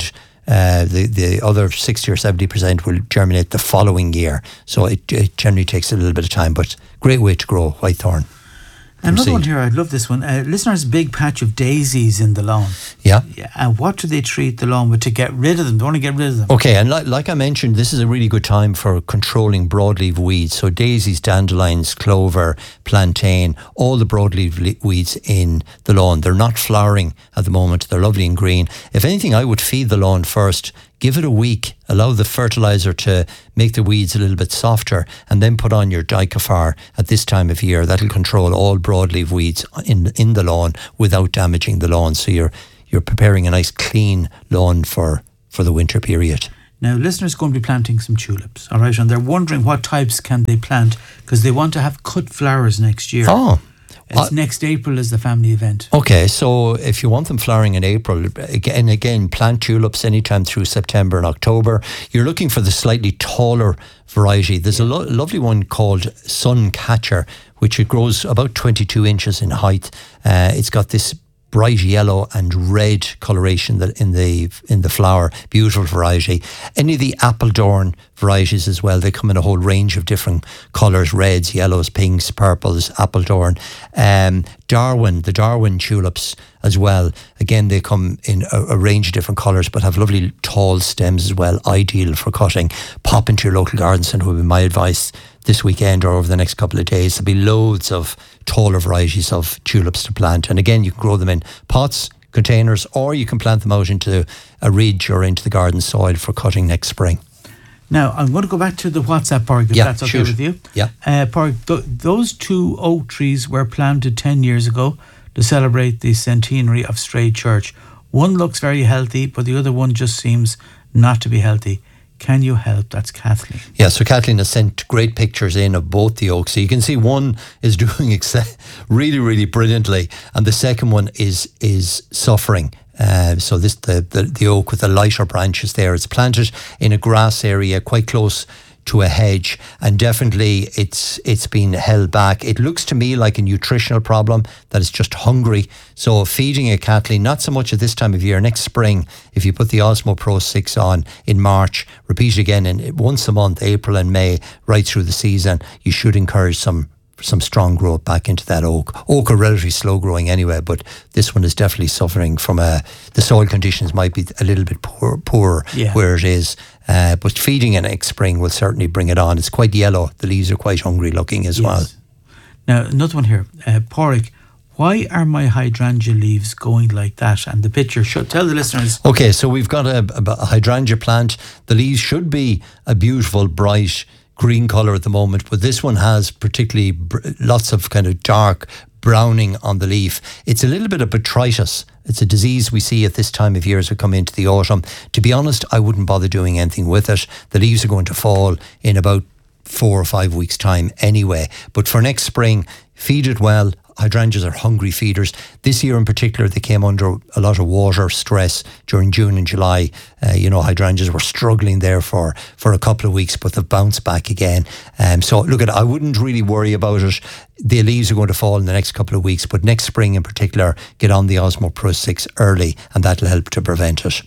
Uh, the, the other sixty or seventy percent will germinate the following year. So it, it generally takes a little bit of time, but great way to grow whitethorn. Another one here, I love this one. Uh, listeners, big patch of daisies in the lawn. Yeah. yeah. And what do they treat the lawn with to get rid of them? They want to get rid of them. Okay, and like, like I mentioned, this is a really good time for controlling broadleaf weeds. So daisies, dandelions, clover, plantain, all the broadleaf weeds in the lawn. They're not flowering at the moment. They're lovely and green. If anything, I would feed the lawn first. Give it a week, allow the fertiliser to make the weeds a little bit softer, and then put on your Dicafar at this time of year. That'll control all broadleaf weeds in in the lawn without damaging the lawn. So you're you're preparing a nice clean lawn for, for the winter period. Now, listeners are going to be planting some tulips, all right? And they're wondering what types can they plant because they want to have cut flowers next year. Oh. It's uh, next April is the family event. Okay, so if you want them flowering in April, again, again, plant tulips anytime through September and October. You're looking for the slightly taller variety. There's a lo- lovely one called Suncatcher, which it grows about twenty-two inches in height. Uh, it's got this bright yellow and red coloration that in the in the flower. Beautiful variety. Any of the Appledorn varieties as well, they come in a whole range of different colours: reds, yellows, pinks, purples. Appledorn, um, Darwin, the Darwin tulips as well. Again, they come in a, a range of different colours, but have lovely tall stems as well. Ideal for cutting. Pop into your local garden centre would be my advice this weekend or over the next couple of days. There'll be loads of taller varieties of tulips to plant. And again, you can grow them in pots, containers, or you can plant them out into a ridge or into the garden soil for cutting next spring. Now, I'm going to go back to the WhatsApp, Park, if yeah, that's okay shoot. with you. Yeah. Uh, Park, th- those two oak trees were planted ten years ago to celebrate the centenary of Stray Church. One looks very healthy, but the other one just seems not to be healthy. Can you help? That's Kathleen. Yeah, so Kathleen has sent great pictures in of both the oaks. So you can see one is doing ex- really, really brilliantly, and the second one is is suffering. Uh, so this the, the the oak with the lighter branches there. It's planted in a grass area quite close to a hedge, and definitely it's it's been held back. It looks to me like a nutritional problem, that it's just hungry. So feeding it, Kathleen, not so much at this time of year. Next spring, if you put the Osmo Pro six on in March, repeat again in once a month, April and May, right through the season, you should encourage some some strong growth back into that oak. Oak are relatively slow growing anyway, but this one is definitely suffering from a, the soil conditions might be a little bit poor, poor yeah. where it is. Uh, but feeding it next spring will certainly bring it on. It's quite yellow. The leaves are quite hungry looking as yes. well. Now, another one here. Uh, Porrick, why are my hydrangea leaves going like that? And the picture, should tell the listeners. Okay, so we've got a, a hydrangea plant. The leaves should be a beautiful, bright green colour at the moment, but this one has particularly br- lots of kind of dark browning on the leaf. It's a little bit of botrytis. It's a disease we see at this time of year as we come into the autumn. To be honest, I wouldn't bother doing anything with it. The leaves are going to fall in about four or five weeks' time anyway. But for next spring, feed it well. Hydrangeas are hungry feeders. This year in particular, they came under a lot of water stress during June and July. Uh, you know, hydrangeas were struggling there for, for a couple of weeks, but they've bounced back again. Um, so look, at I wouldn't really worry about it. The leaves are going to fall in the next couple of weeks, but next spring in particular, get on the Osmo Pro six early, and that'll help to prevent it.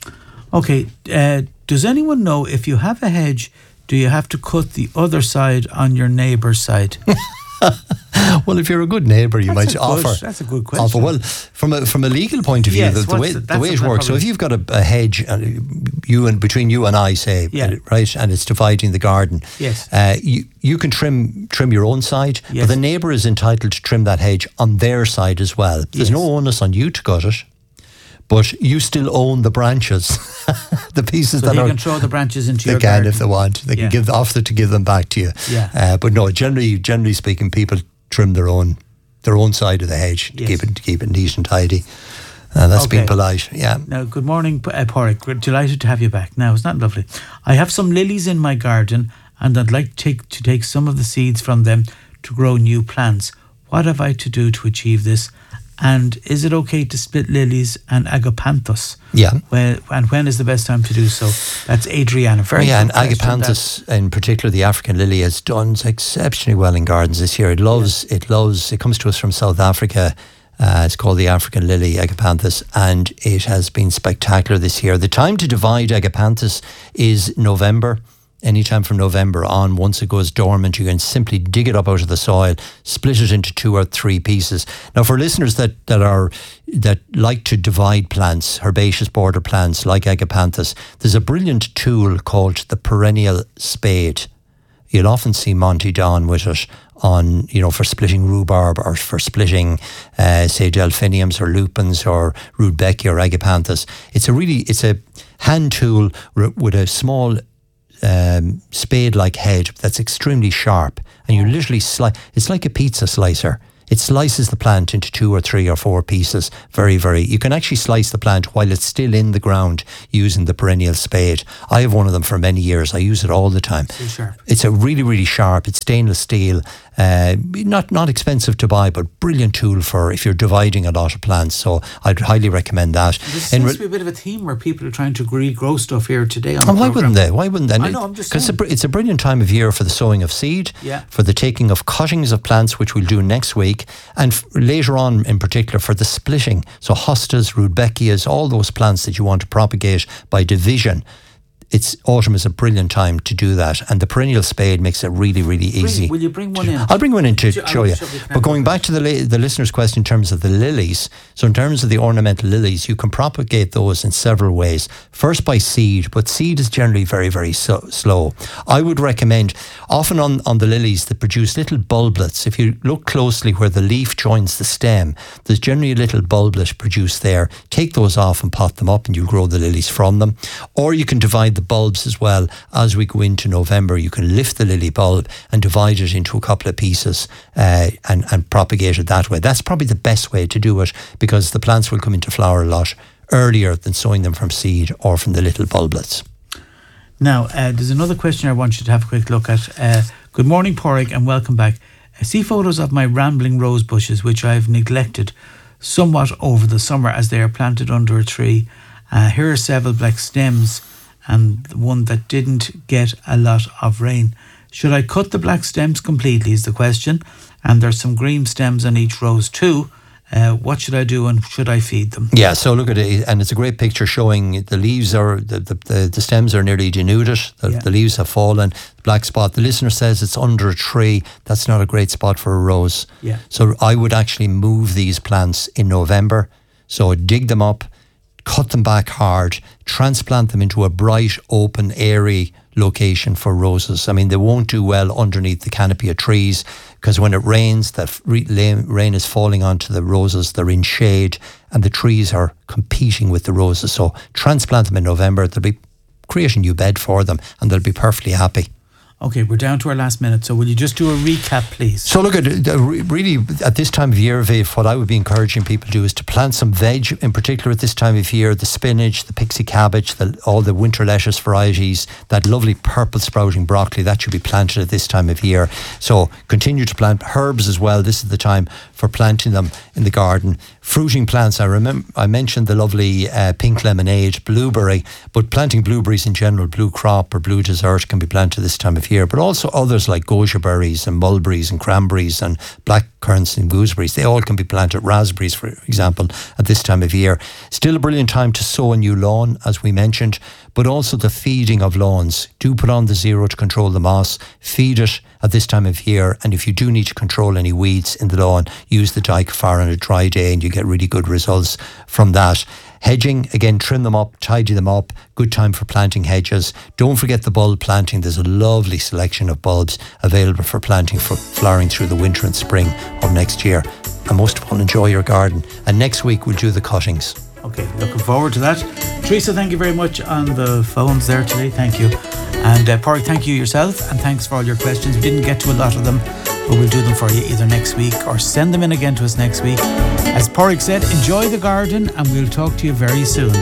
Okay, uh, does anyone know if you have a hedge, do you have to cut the other side on your neighbour's side? Well, if you're a good neighbour, you that's might good, offer. That's a good question. Offer. Well, from a from a legal point of view, yes, the, the way the, the way it the works. So if you've got a, a hedge, uh, you and between you and I, say, yeah. right, and it's dividing the garden. Yes. Uh, you you can trim trim your own side, yes. but the neighbour is entitled to trim that hedge on their side as well. There's yes. no onus on you to cut it, but you still own the branches, the pieces so that they are. They can throw the branches into they your can garden if they want. They yeah. can give offer to give them back to you. Yeah. Uh, but no, generally generally speaking, people trim their own their own side of the hedge to yes. keep it to keep it neat and tidy. And that's okay. being polite. Yeah. Now, good morning, uh, Porrick. We're delighted to have you back. Now, isn't that lovely? I have some lilies in my garden, and I'd like to take to take some of the seeds from them to grow new plants. What have I to do to achieve this? And is it okay to split lilies and agapanthus? Yeah. Well, and when is the best time to do so? That's Adriana. Very yeah, and good agapanthus, in particular, the African lily, has done exceptionally well in gardens this year. It loves, yeah. it loves, it comes to us from South Africa. Uh, it's called the African Lily, Agapanthus, and it has been spectacular this year. The time to divide Agapanthus is November. Anytime from November on, once it goes dormant, you can simply dig it up out of the soil, split it into two or three pieces. Now, for listeners that, that are that like to divide plants, herbaceous border plants like Agapanthus, there's a brilliant tool called the perennial spade. You'll often see Monty Don with it on, you know, for splitting rhubarb or for splitting, uh, say, delphiniums or lupins or rudbeckia or Agapanthus. It's a really, it's a hand tool with a small Um, spade-like head that's extremely sharp, and you literally slice. It's like a pizza slicer. It slices the plant into two or three or four pieces. Very, very. You can actually slice the plant while it's still in the ground using the perennial spade. I have one of them for many years. I use it all the time. So sharp. It's a really, really sharp. It's stainless steel. Uh, not not expensive to buy, but brilliant tool for if you're dividing a lot of plants. So I'd highly recommend that. There seems re- to be a bit of a theme where people are trying to regrow stuff here today on the oh, why programme. wouldn't they? Why wouldn't they? I know, I'm just Because saying. it's a brilliant time of year for the sowing of seed, Yeah. for the taking of cuttings of plants, which we'll do next week, and f- later on in particular for the splitting. So hostas, rudbeckias, all those plants that you want to propagate by division. It's autumn is a brilliant time to do that, and the perennial spade makes it really, really Bring, easy. will you bring one in? I'll bring one in to I'll show you. shove it But going back to the la- the listener's question in terms of the lilies, so in terms of the ornamental lilies, you can propagate those in several ways. First by seed, but seed is generally very, very so- slow. I would recommend, often on, on the lilies that produce little bulblets, if you look closely where the leaf joins the stem, there's generally a little bulblet produced there. Take those off and pot them up and you'll grow the lilies from them. Or you can divide the bulbs as well. As we go into November, you can lift the lily bulb and divide it into a couple of pieces uh, and, and propagate it that way. That's probably the best way to do it, because the plants will come into flower a lot earlier than sowing them from seed or from the little bulblets. Now, uh, there's another question I want you to have a quick look at. Uh, good morning, Porrick, and welcome back. I see photos of my rambling rose bushes, which I've neglected somewhat over the summer as they are planted under a tree. Uh, here are several black stems and the one that didn't get a lot of rain. Should I cut the black stems completely is the question. And there's some green stems on each rose too. Uh, what should I do and should I feed them? Yeah, so look at it, and it's a great picture showing the leaves are, the, the, the, the stems are nearly denuded, the, Yeah. the leaves have fallen, the black spot. The listener says it's under a tree. That's not a great spot for a rose. Yeah. So I would actually move these plants in November. So dig them up, cut them back hard, transplant them into a bright, open, airy location for roses. I mean, they won't do well underneath the canopy of trees, because when it rains, that rain is falling onto the roses, they're in shade, and the trees are competing with the roses. So transplant them in November, they'll be creating a new bed for them, and they'll be perfectly happy. Okay, we're down to our last minute, so will you just do a recap, please? So look, at uh, really at this time of year, Viv, what I would be encouraging people to do is to plant some veg, in particular at this time of year, the spinach, the pixie cabbage, the, all the winter lettuce varieties, that lovely purple sprouting broccoli, that should be planted at this time of year. So continue to plant herbs as well. This is the time for planting them in the garden. Fruiting plants, I remember I mentioned the lovely uh, pink lemonade, blueberry, but planting blueberries in general, blue crop or blue dessert, can be planted this time of year, but also others like goji berries and mulberries and cranberries and black currants and gooseberries. They all can be planted. Raspberries, for example, at this time of year. Still a brilliant time to sow a new lawn, as we mentioned, but also the feeding of lawns. Do put on the zero to control the moss. Feed it at this time of year, and if you do need to control any weeds in the lawn, use the Dicafar on a dry day and you get really good results from that. Hedging, again, trim them up, tidy them up. Good time for planting hedges. Don't forget the bulb planting. There's a lovely selection of bulbs available for planting, for flowering through the winter and spring of next year. And most of all, enjoy your garden. And next week we'll do the cuttings. Okay, looking forward to that. Teresa, thank you very much on the phones there today. Thank you. And uh, Porrick, thank you yourself, and thanks for all your questions. We didn't get to a lot of them, but we'll do them for you either next week or send them in again to us next week. As Porrick said, enjoy the garden, and we'll talk to you very soon.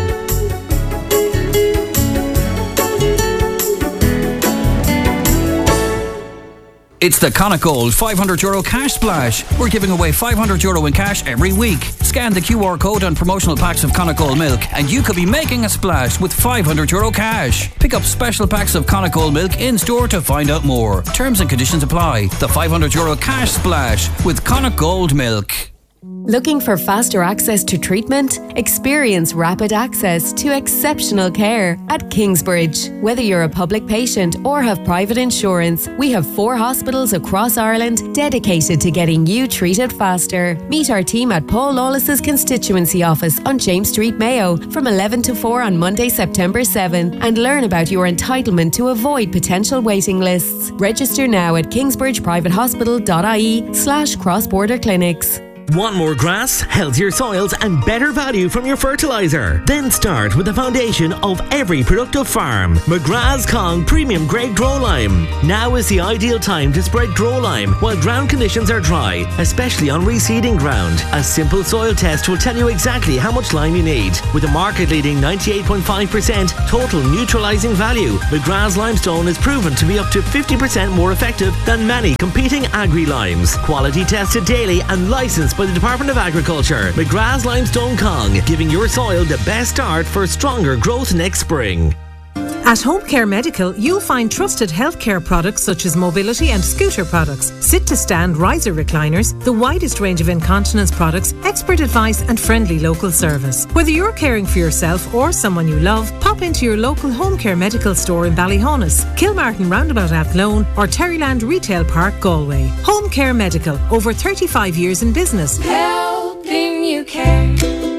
It's the Connacht Gold five hundred euro cash splash. We're giving away five hundred euro in cash every week. Scan the Q R code on promotional packs of Connacht Gold milk and you could be making a splash with five hundred euro cash. Pick up special packs of Connacht Gold milk in store to find out more. Terms and conditions apply. The five hundred euro cash splash with Connacht Gold milk. Looking for faster access to treatment? Experience rapid access to exceptional care at Kingsbridge. Whether you're a public patient or have private insurance, we have four hospitals across Ireland dedicated to getting you treated faster. Meet our team at Paul Lawless's constituency office on James Street, Mayo from eleven to four on Monday, September seventh, and learn about your entitlement to avoid potential waiting lists. Register now at kingsbridgeprivatehospital.ie slash cross-border clinics. Want more grass, healthier soils and better value from your fertiliser? Then start with the foundation of every productive farm. McGrath's Kong Premium Grade Grow Lime. Now is the ideal time to spread Grow Lime while ground conditions are dry, especially on reseeding ground. A simple soil test will tell you exactly how much lime you need. With a market-leading ninety-eight point five percent total neutralising value, McGrath's Limestone is proven to be up to fifty percent more effective than many competing agri-limes. Quality tested daily and licensed by the Department of Agriculture. McGrath's Limestone Kong, giving your soil the best start for stronger growth next spring. At Home Care Medical, you'll find trusted healthcare products such as mobility and scooter products, sit-to-stand riser recliners, the widest range of incontinence products, expert advice and friendly local service. Whether you're caring for yourself or someone you love, pop into your local Home Care Medical store in Ballyhonus, Kilmartin Roundabout Athlone or Terryland Retail Park, Galway. Home Care Medical, over thirty-five years in business. Helping you care.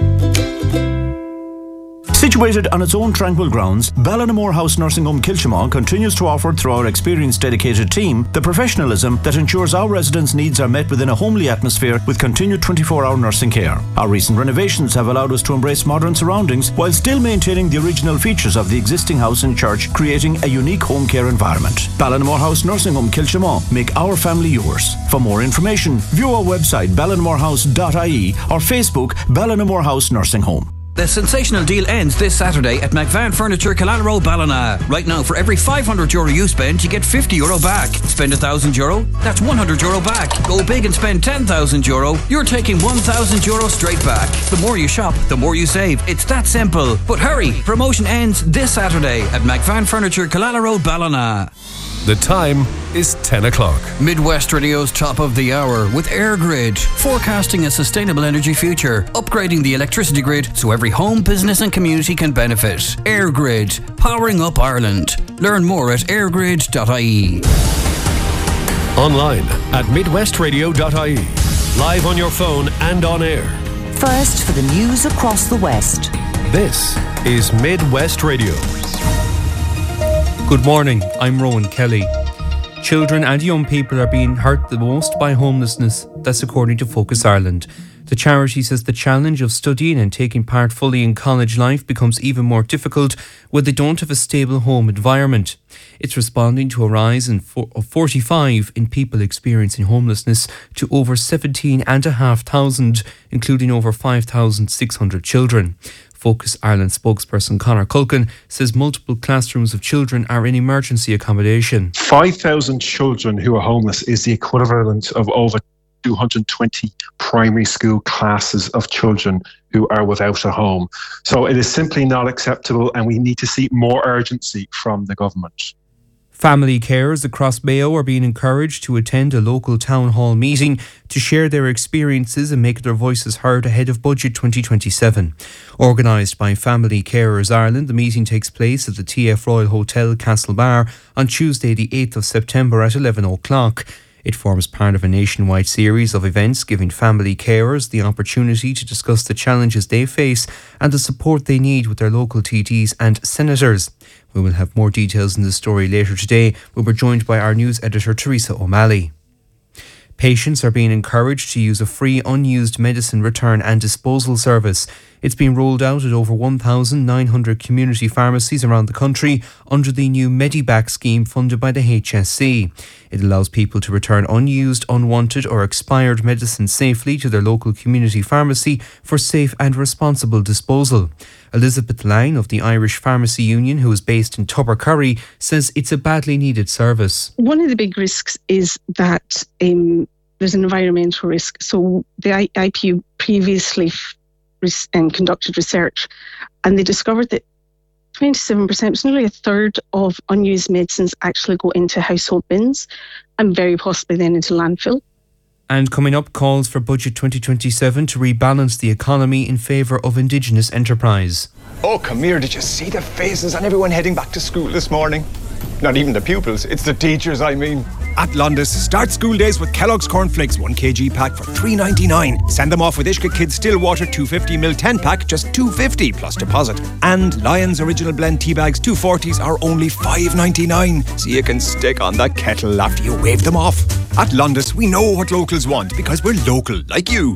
Situated on its own tranquil grounds, Ballinamore House Nursing Home Kilchimau continues to offer, through our experienced dedicated team, the professionalism that ensures our residents' needs are met within a homely atmosphere with continued twenty-four hour nursing care. Our recent renovations have allowed us to embrace modern surroundings while still maintaining the original features of the existing house and church, creating a unique home care environment. Ballinamore House Nursing Home Kilchimau. Make our family yours. For more information, view our website ballinamorehouse dot I E or Facebook Ballinamore House Nursing Home. The sensational deal ends this Saturday at McVan Furniture, Killala Ballina. Right now, for every five hundred euro you spend, you get fifty euro back. Spend one thousand euro, that's one hundred euro back. Go big and spend ten thousand euro, you're taking one thousand euro straight back. The more you shop, the more you save. It's that simple. But hurry, promotion ends this Saturday at McVan Furniture, Killala Road, Ballina. The time is ten o'clock. Midwest Radio's top of the hour with AirGrid, forecasting a sustainable energy future, upgrading the electricity grid so every home, business and community can benefit. AirGrid, powering up Ireland. Learn more at airgrid dot I E. Online at midwest radio dot I E. Live on your phone and on air. First for the news across the West. This is Midwest Radio. Good morning, I'm Rowan Kelly. Children and young people are being hurt the most by homelessness. That's according to Focus Ireland. The charity says the challenge of studying and taking part fully in college life becomes even more difficult when they don't have a stable home environment. It's responding to a rise in four, of forty-five in people experiencing homelessness to over seventeen thousand five hundred, including over five thousand six hundred children. Focus Ireland spokesperson Conor Culkin says multiple classrooms of children are in emergency accommodation. five thousand children who are homeless is the equivalent of over two hundred twenty primary school classes of children who are without a home. So it is simply not acceptable, and we need to see more urgency from the government. Family carers across Mayo are being encouraged to attend a local town hall meeting to share their experiences and make their voices heard ahead of Budget twenty twenty-seven. Organised by Family Carers Ireland, the meeting takes place at the T F Royal Hotel, Castlebar, on Tuesday the eighth of September at eleven o'clock. It forms part of a nationwide series of events giving family carers the opportunity to discuss the challenges they face and the support they need with their local T Ds and senators. We will have more details in the story later today when we're joined by our news editor Teresa O'Malley. Patients are being encouraged to use a free unused medicine return and disposal service. It's been rolled out at over one thousand nine hundred community pharmacies around the country under the new Mediback scheme funded by the H S C. It allows people to return unused, unwanted or expired medicine safely to their local community pharmacy for safe and responsible disposal. Elizabeth Lang of the Irish Pharmacy Union, who is based in Tubbercurry, says it's a badly needed service. One of the big risks is that um, there's an environmental risk. So the I- IPU previously f- res- um, conducted research, and they discovered that twenty-seven percent, it's nearly a third of unused medicines actually go into household bins and very possibly then into landfill. And coming up, calls for Budget twenty twenty-seven to rebalance the economy in favour of Indigenous enterprise. Oh, come here, did you see the faces on everyone heading back to school this morning? Not even the pupils, it's the teachers, I mean. At Londis, start school days with Kellogg's Cornflakes one kilogram pack for three ninety-nine. Send them off with Ishka Kids Stillwater two fifty milliliter ten pack, just two fifty plus deposit. And Lion's Original Blend tea bags two forties are only five ninety-nine. So you can stick on the kettle after you wave them off. At Londis, we know what locals want because we're local, like you.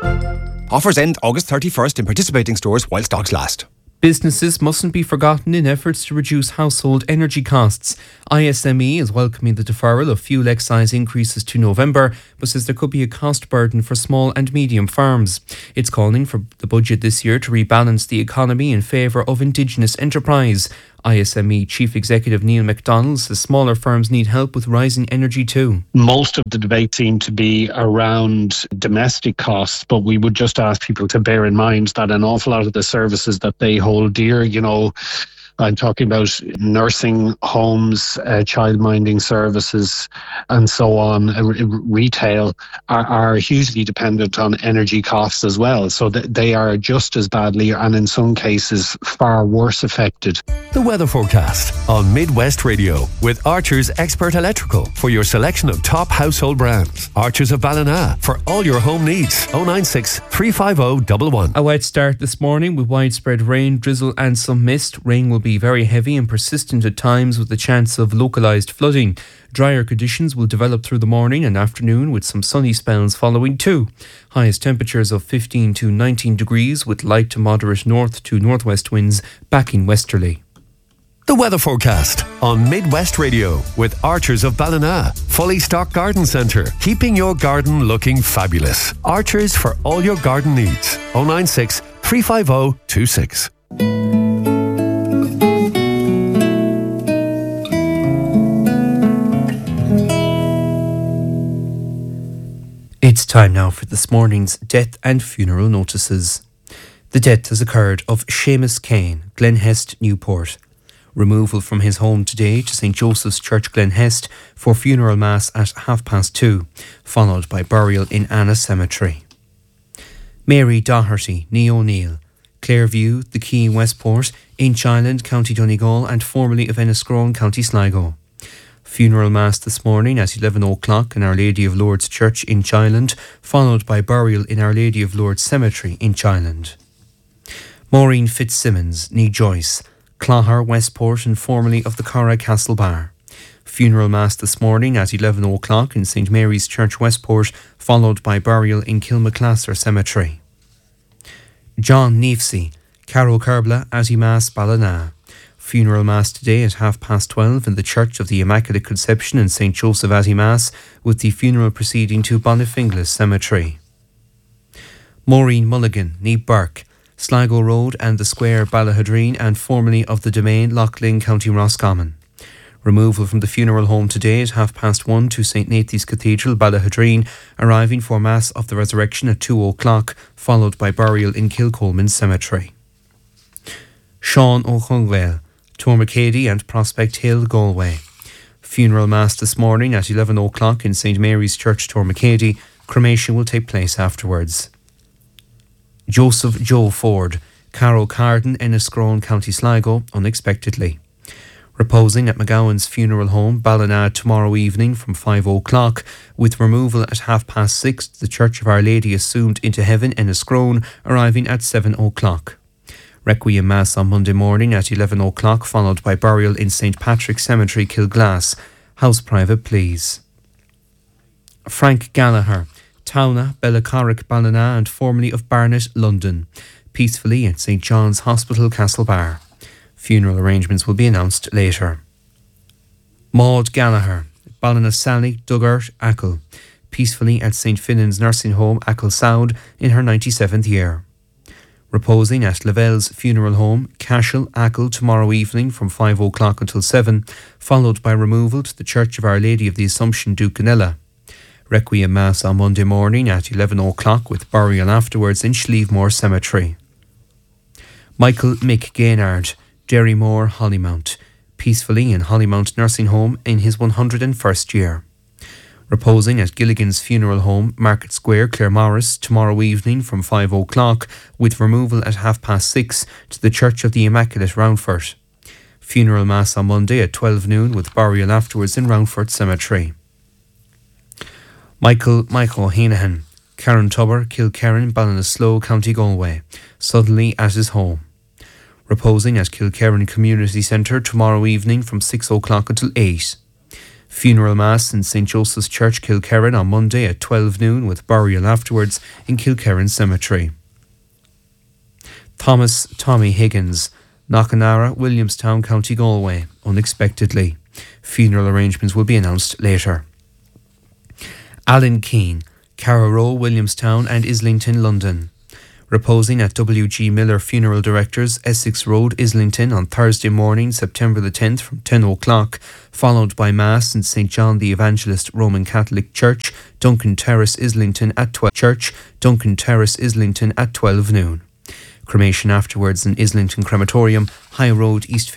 Offers end August thirty-first in participating stores while stocks last. Businesses mustn't be forgotten in efforts to reduce household energy costs. I S M E is welcoming the deferral of fuel excise increases to November, but says there could be a cost burden for small and medium farms. It's calling for the budget this year to rebalance the economy in favour of Indigenous enterprise. I S M E Chief Executive Neil MacDonald says smaller firms need help with rising energy too. Most of the debate seemed to be around domestic costs, but we would just ask people to bear in mind that an awful lot of the services that they hold dear, you know, I'm talking about nursing homes, uh, childminding services, and so on, uh, retail, are, are hugely dependent on energy costs as well. So th- they are just as badly, and in some cases, far worse affected. The weather forecast on Midwest Radio with Archer's Expert Electrical for your selection of top household brands. Archer's of Ballina for all your home needs. oh nine six, three five oh, one one. A wet start this morning with widespread rain, drizzle and some mist. Rain will be very heavy and persistent at times with the chance of localised flooding. Drier conditions will develop through the morning and afternoon with some sunny spells following too. Highest temperatures of fifteen to nineteen degrees with light to moderate north to northwest winds backing westerly. The weather forecast on Midwest Radio with Archers of Ballina. Fully stocked garden centre, keeping your garden looking fabulous. Archers for all your garden needs. oh nine six, three five oh, two six. It's time now for this morning's death and funeral notices. The death has occurred of Seamus Kane, Glenhest, Newport. Removal from his home today to Saint Joseph's Church, Glenhest, for funeral mass at half past two, followed by burial in Anna Cemetery. Mary Doherty, Nee O'Neill, Clairview, The Quay, Westport, Inch Island, County Donegal, and formerly of Enniscrone, County Sligo. Funeral mass this morning at eleven o'clock in Our Lady of Lourdes Church, Inch Island, followed by burial in Our Lady of Lourdes Cemetery, Inch Island. Maureen Fitzsimmons, Nee Joyce, Clogher, Westport, and formerly of the Corra Castlebar. Funeral mass this morning at eleven o'clock in Saint Mary's Church, Westport, followed by burial in Kilmaclasser Cemetery. John Neefsey, Carrow Kerbla, Atty Mass, Ballina. Funeral mass today at half past twelve in the Church of the Immaculate Conception in Saint Joseph Atty Mass, with the funeral proceeding to Bonnefinglas Cemetery. Maureen Mulligan, Nee Burke, Sligo Road and the Square, Ballahadreen, and formerly of the Domain, Loughlin, County Roscommon. Removal from the funeral home today at half past one to Saint Nathan's Cathedral, Ballahadreen, arriving for Mass of the Resurrection at two o'clock, followed by burial in Kilcolman Cemetery. Sean O'Chungwell, Tormacady and Prospect Hill, Galway. Funeral Mass this morning at eleven o'clock in Saint Mary's Church, Tormacady. Cremation will take place afterwards. Joseph Joe Ford, Carrow Carden, Enniscrone, County Sligo, unexpectedly. Reposing at McGowan's funeral home, Ballina, tomorrow evening from five o'clock, with removal at half past six to the Church of Our Lady Assumed into Heaven, Enniscrone, arriving at seven o'clock. Requiem Mass on Monday morning at eleven o'clock, followed by burial in Saint Patrick's Cemetery, Kilglass. House private, please. Frank Gallagher, Towna, Bellacarrick, Ballina, and formerly of Barnet, London. Peacefully at Saint John's Hospital, Castlebar. Funeral arrangements will be announced later. Maud Gallagher, Ballinasally, Duggart, Achill. Peacefully at Saint Finnan's Nursing Home, Achill Sound, in her ninety-seventh year. Reposing at Lavelle's funeral home, Cashel, Achill, tomorrow evening from five o'clock until seven, followed by removal to the Church of Our Lady of the Assumption, Ducanella. Requiem Mass on Monday morning at eleven o'clock with burial afterwards in Schlievemore Cemetery. Michael Mick Gaynard, Derrymore, Hollymount. Peacefully in Hollymount Nursing Home in his one hundred and first year. Reposing at Gilligan's Funeral Home, Market Square, Claremorris, tomorrow evening from five o'clock, with removal at half past six to the Church of the Immaculate, Roundfort. Funeral Mass on Monday at twelve noon, with burial afterwards in Roundfort Cemetery. Michael Michael Hanahan, Karen Tubber, Kilkerran, Ballinasloe, County Galway, suddenly at his home. Reposing at Kilkerran Community Centre tomorrow evening from six o'clock until eight. Funeral Mass in Saint Joseph's Church, Kilkerran on Monday at twelve noon, with burial afterwards in Kilkerran Cemetery. Thomas Tommy Higgins, Knockanara, Williamstown, County Galway, unexpectedly. Funeral arrangements will be announced later. Alan Keane, Carrow, Williamstown and Islington, London. Reposing at W G Miller Funeral Directors, Essex Road, Islington on Thursday morning, September the tenth from ten o'clock, followed by Mass in Saint John the Evangelist Roman Catholic Church, Duncan Terrace, Islington at twelve Church, Duncan Terrace, Islington at twelve noon. Cremation afterwards in Islington Crematorium, High Road, East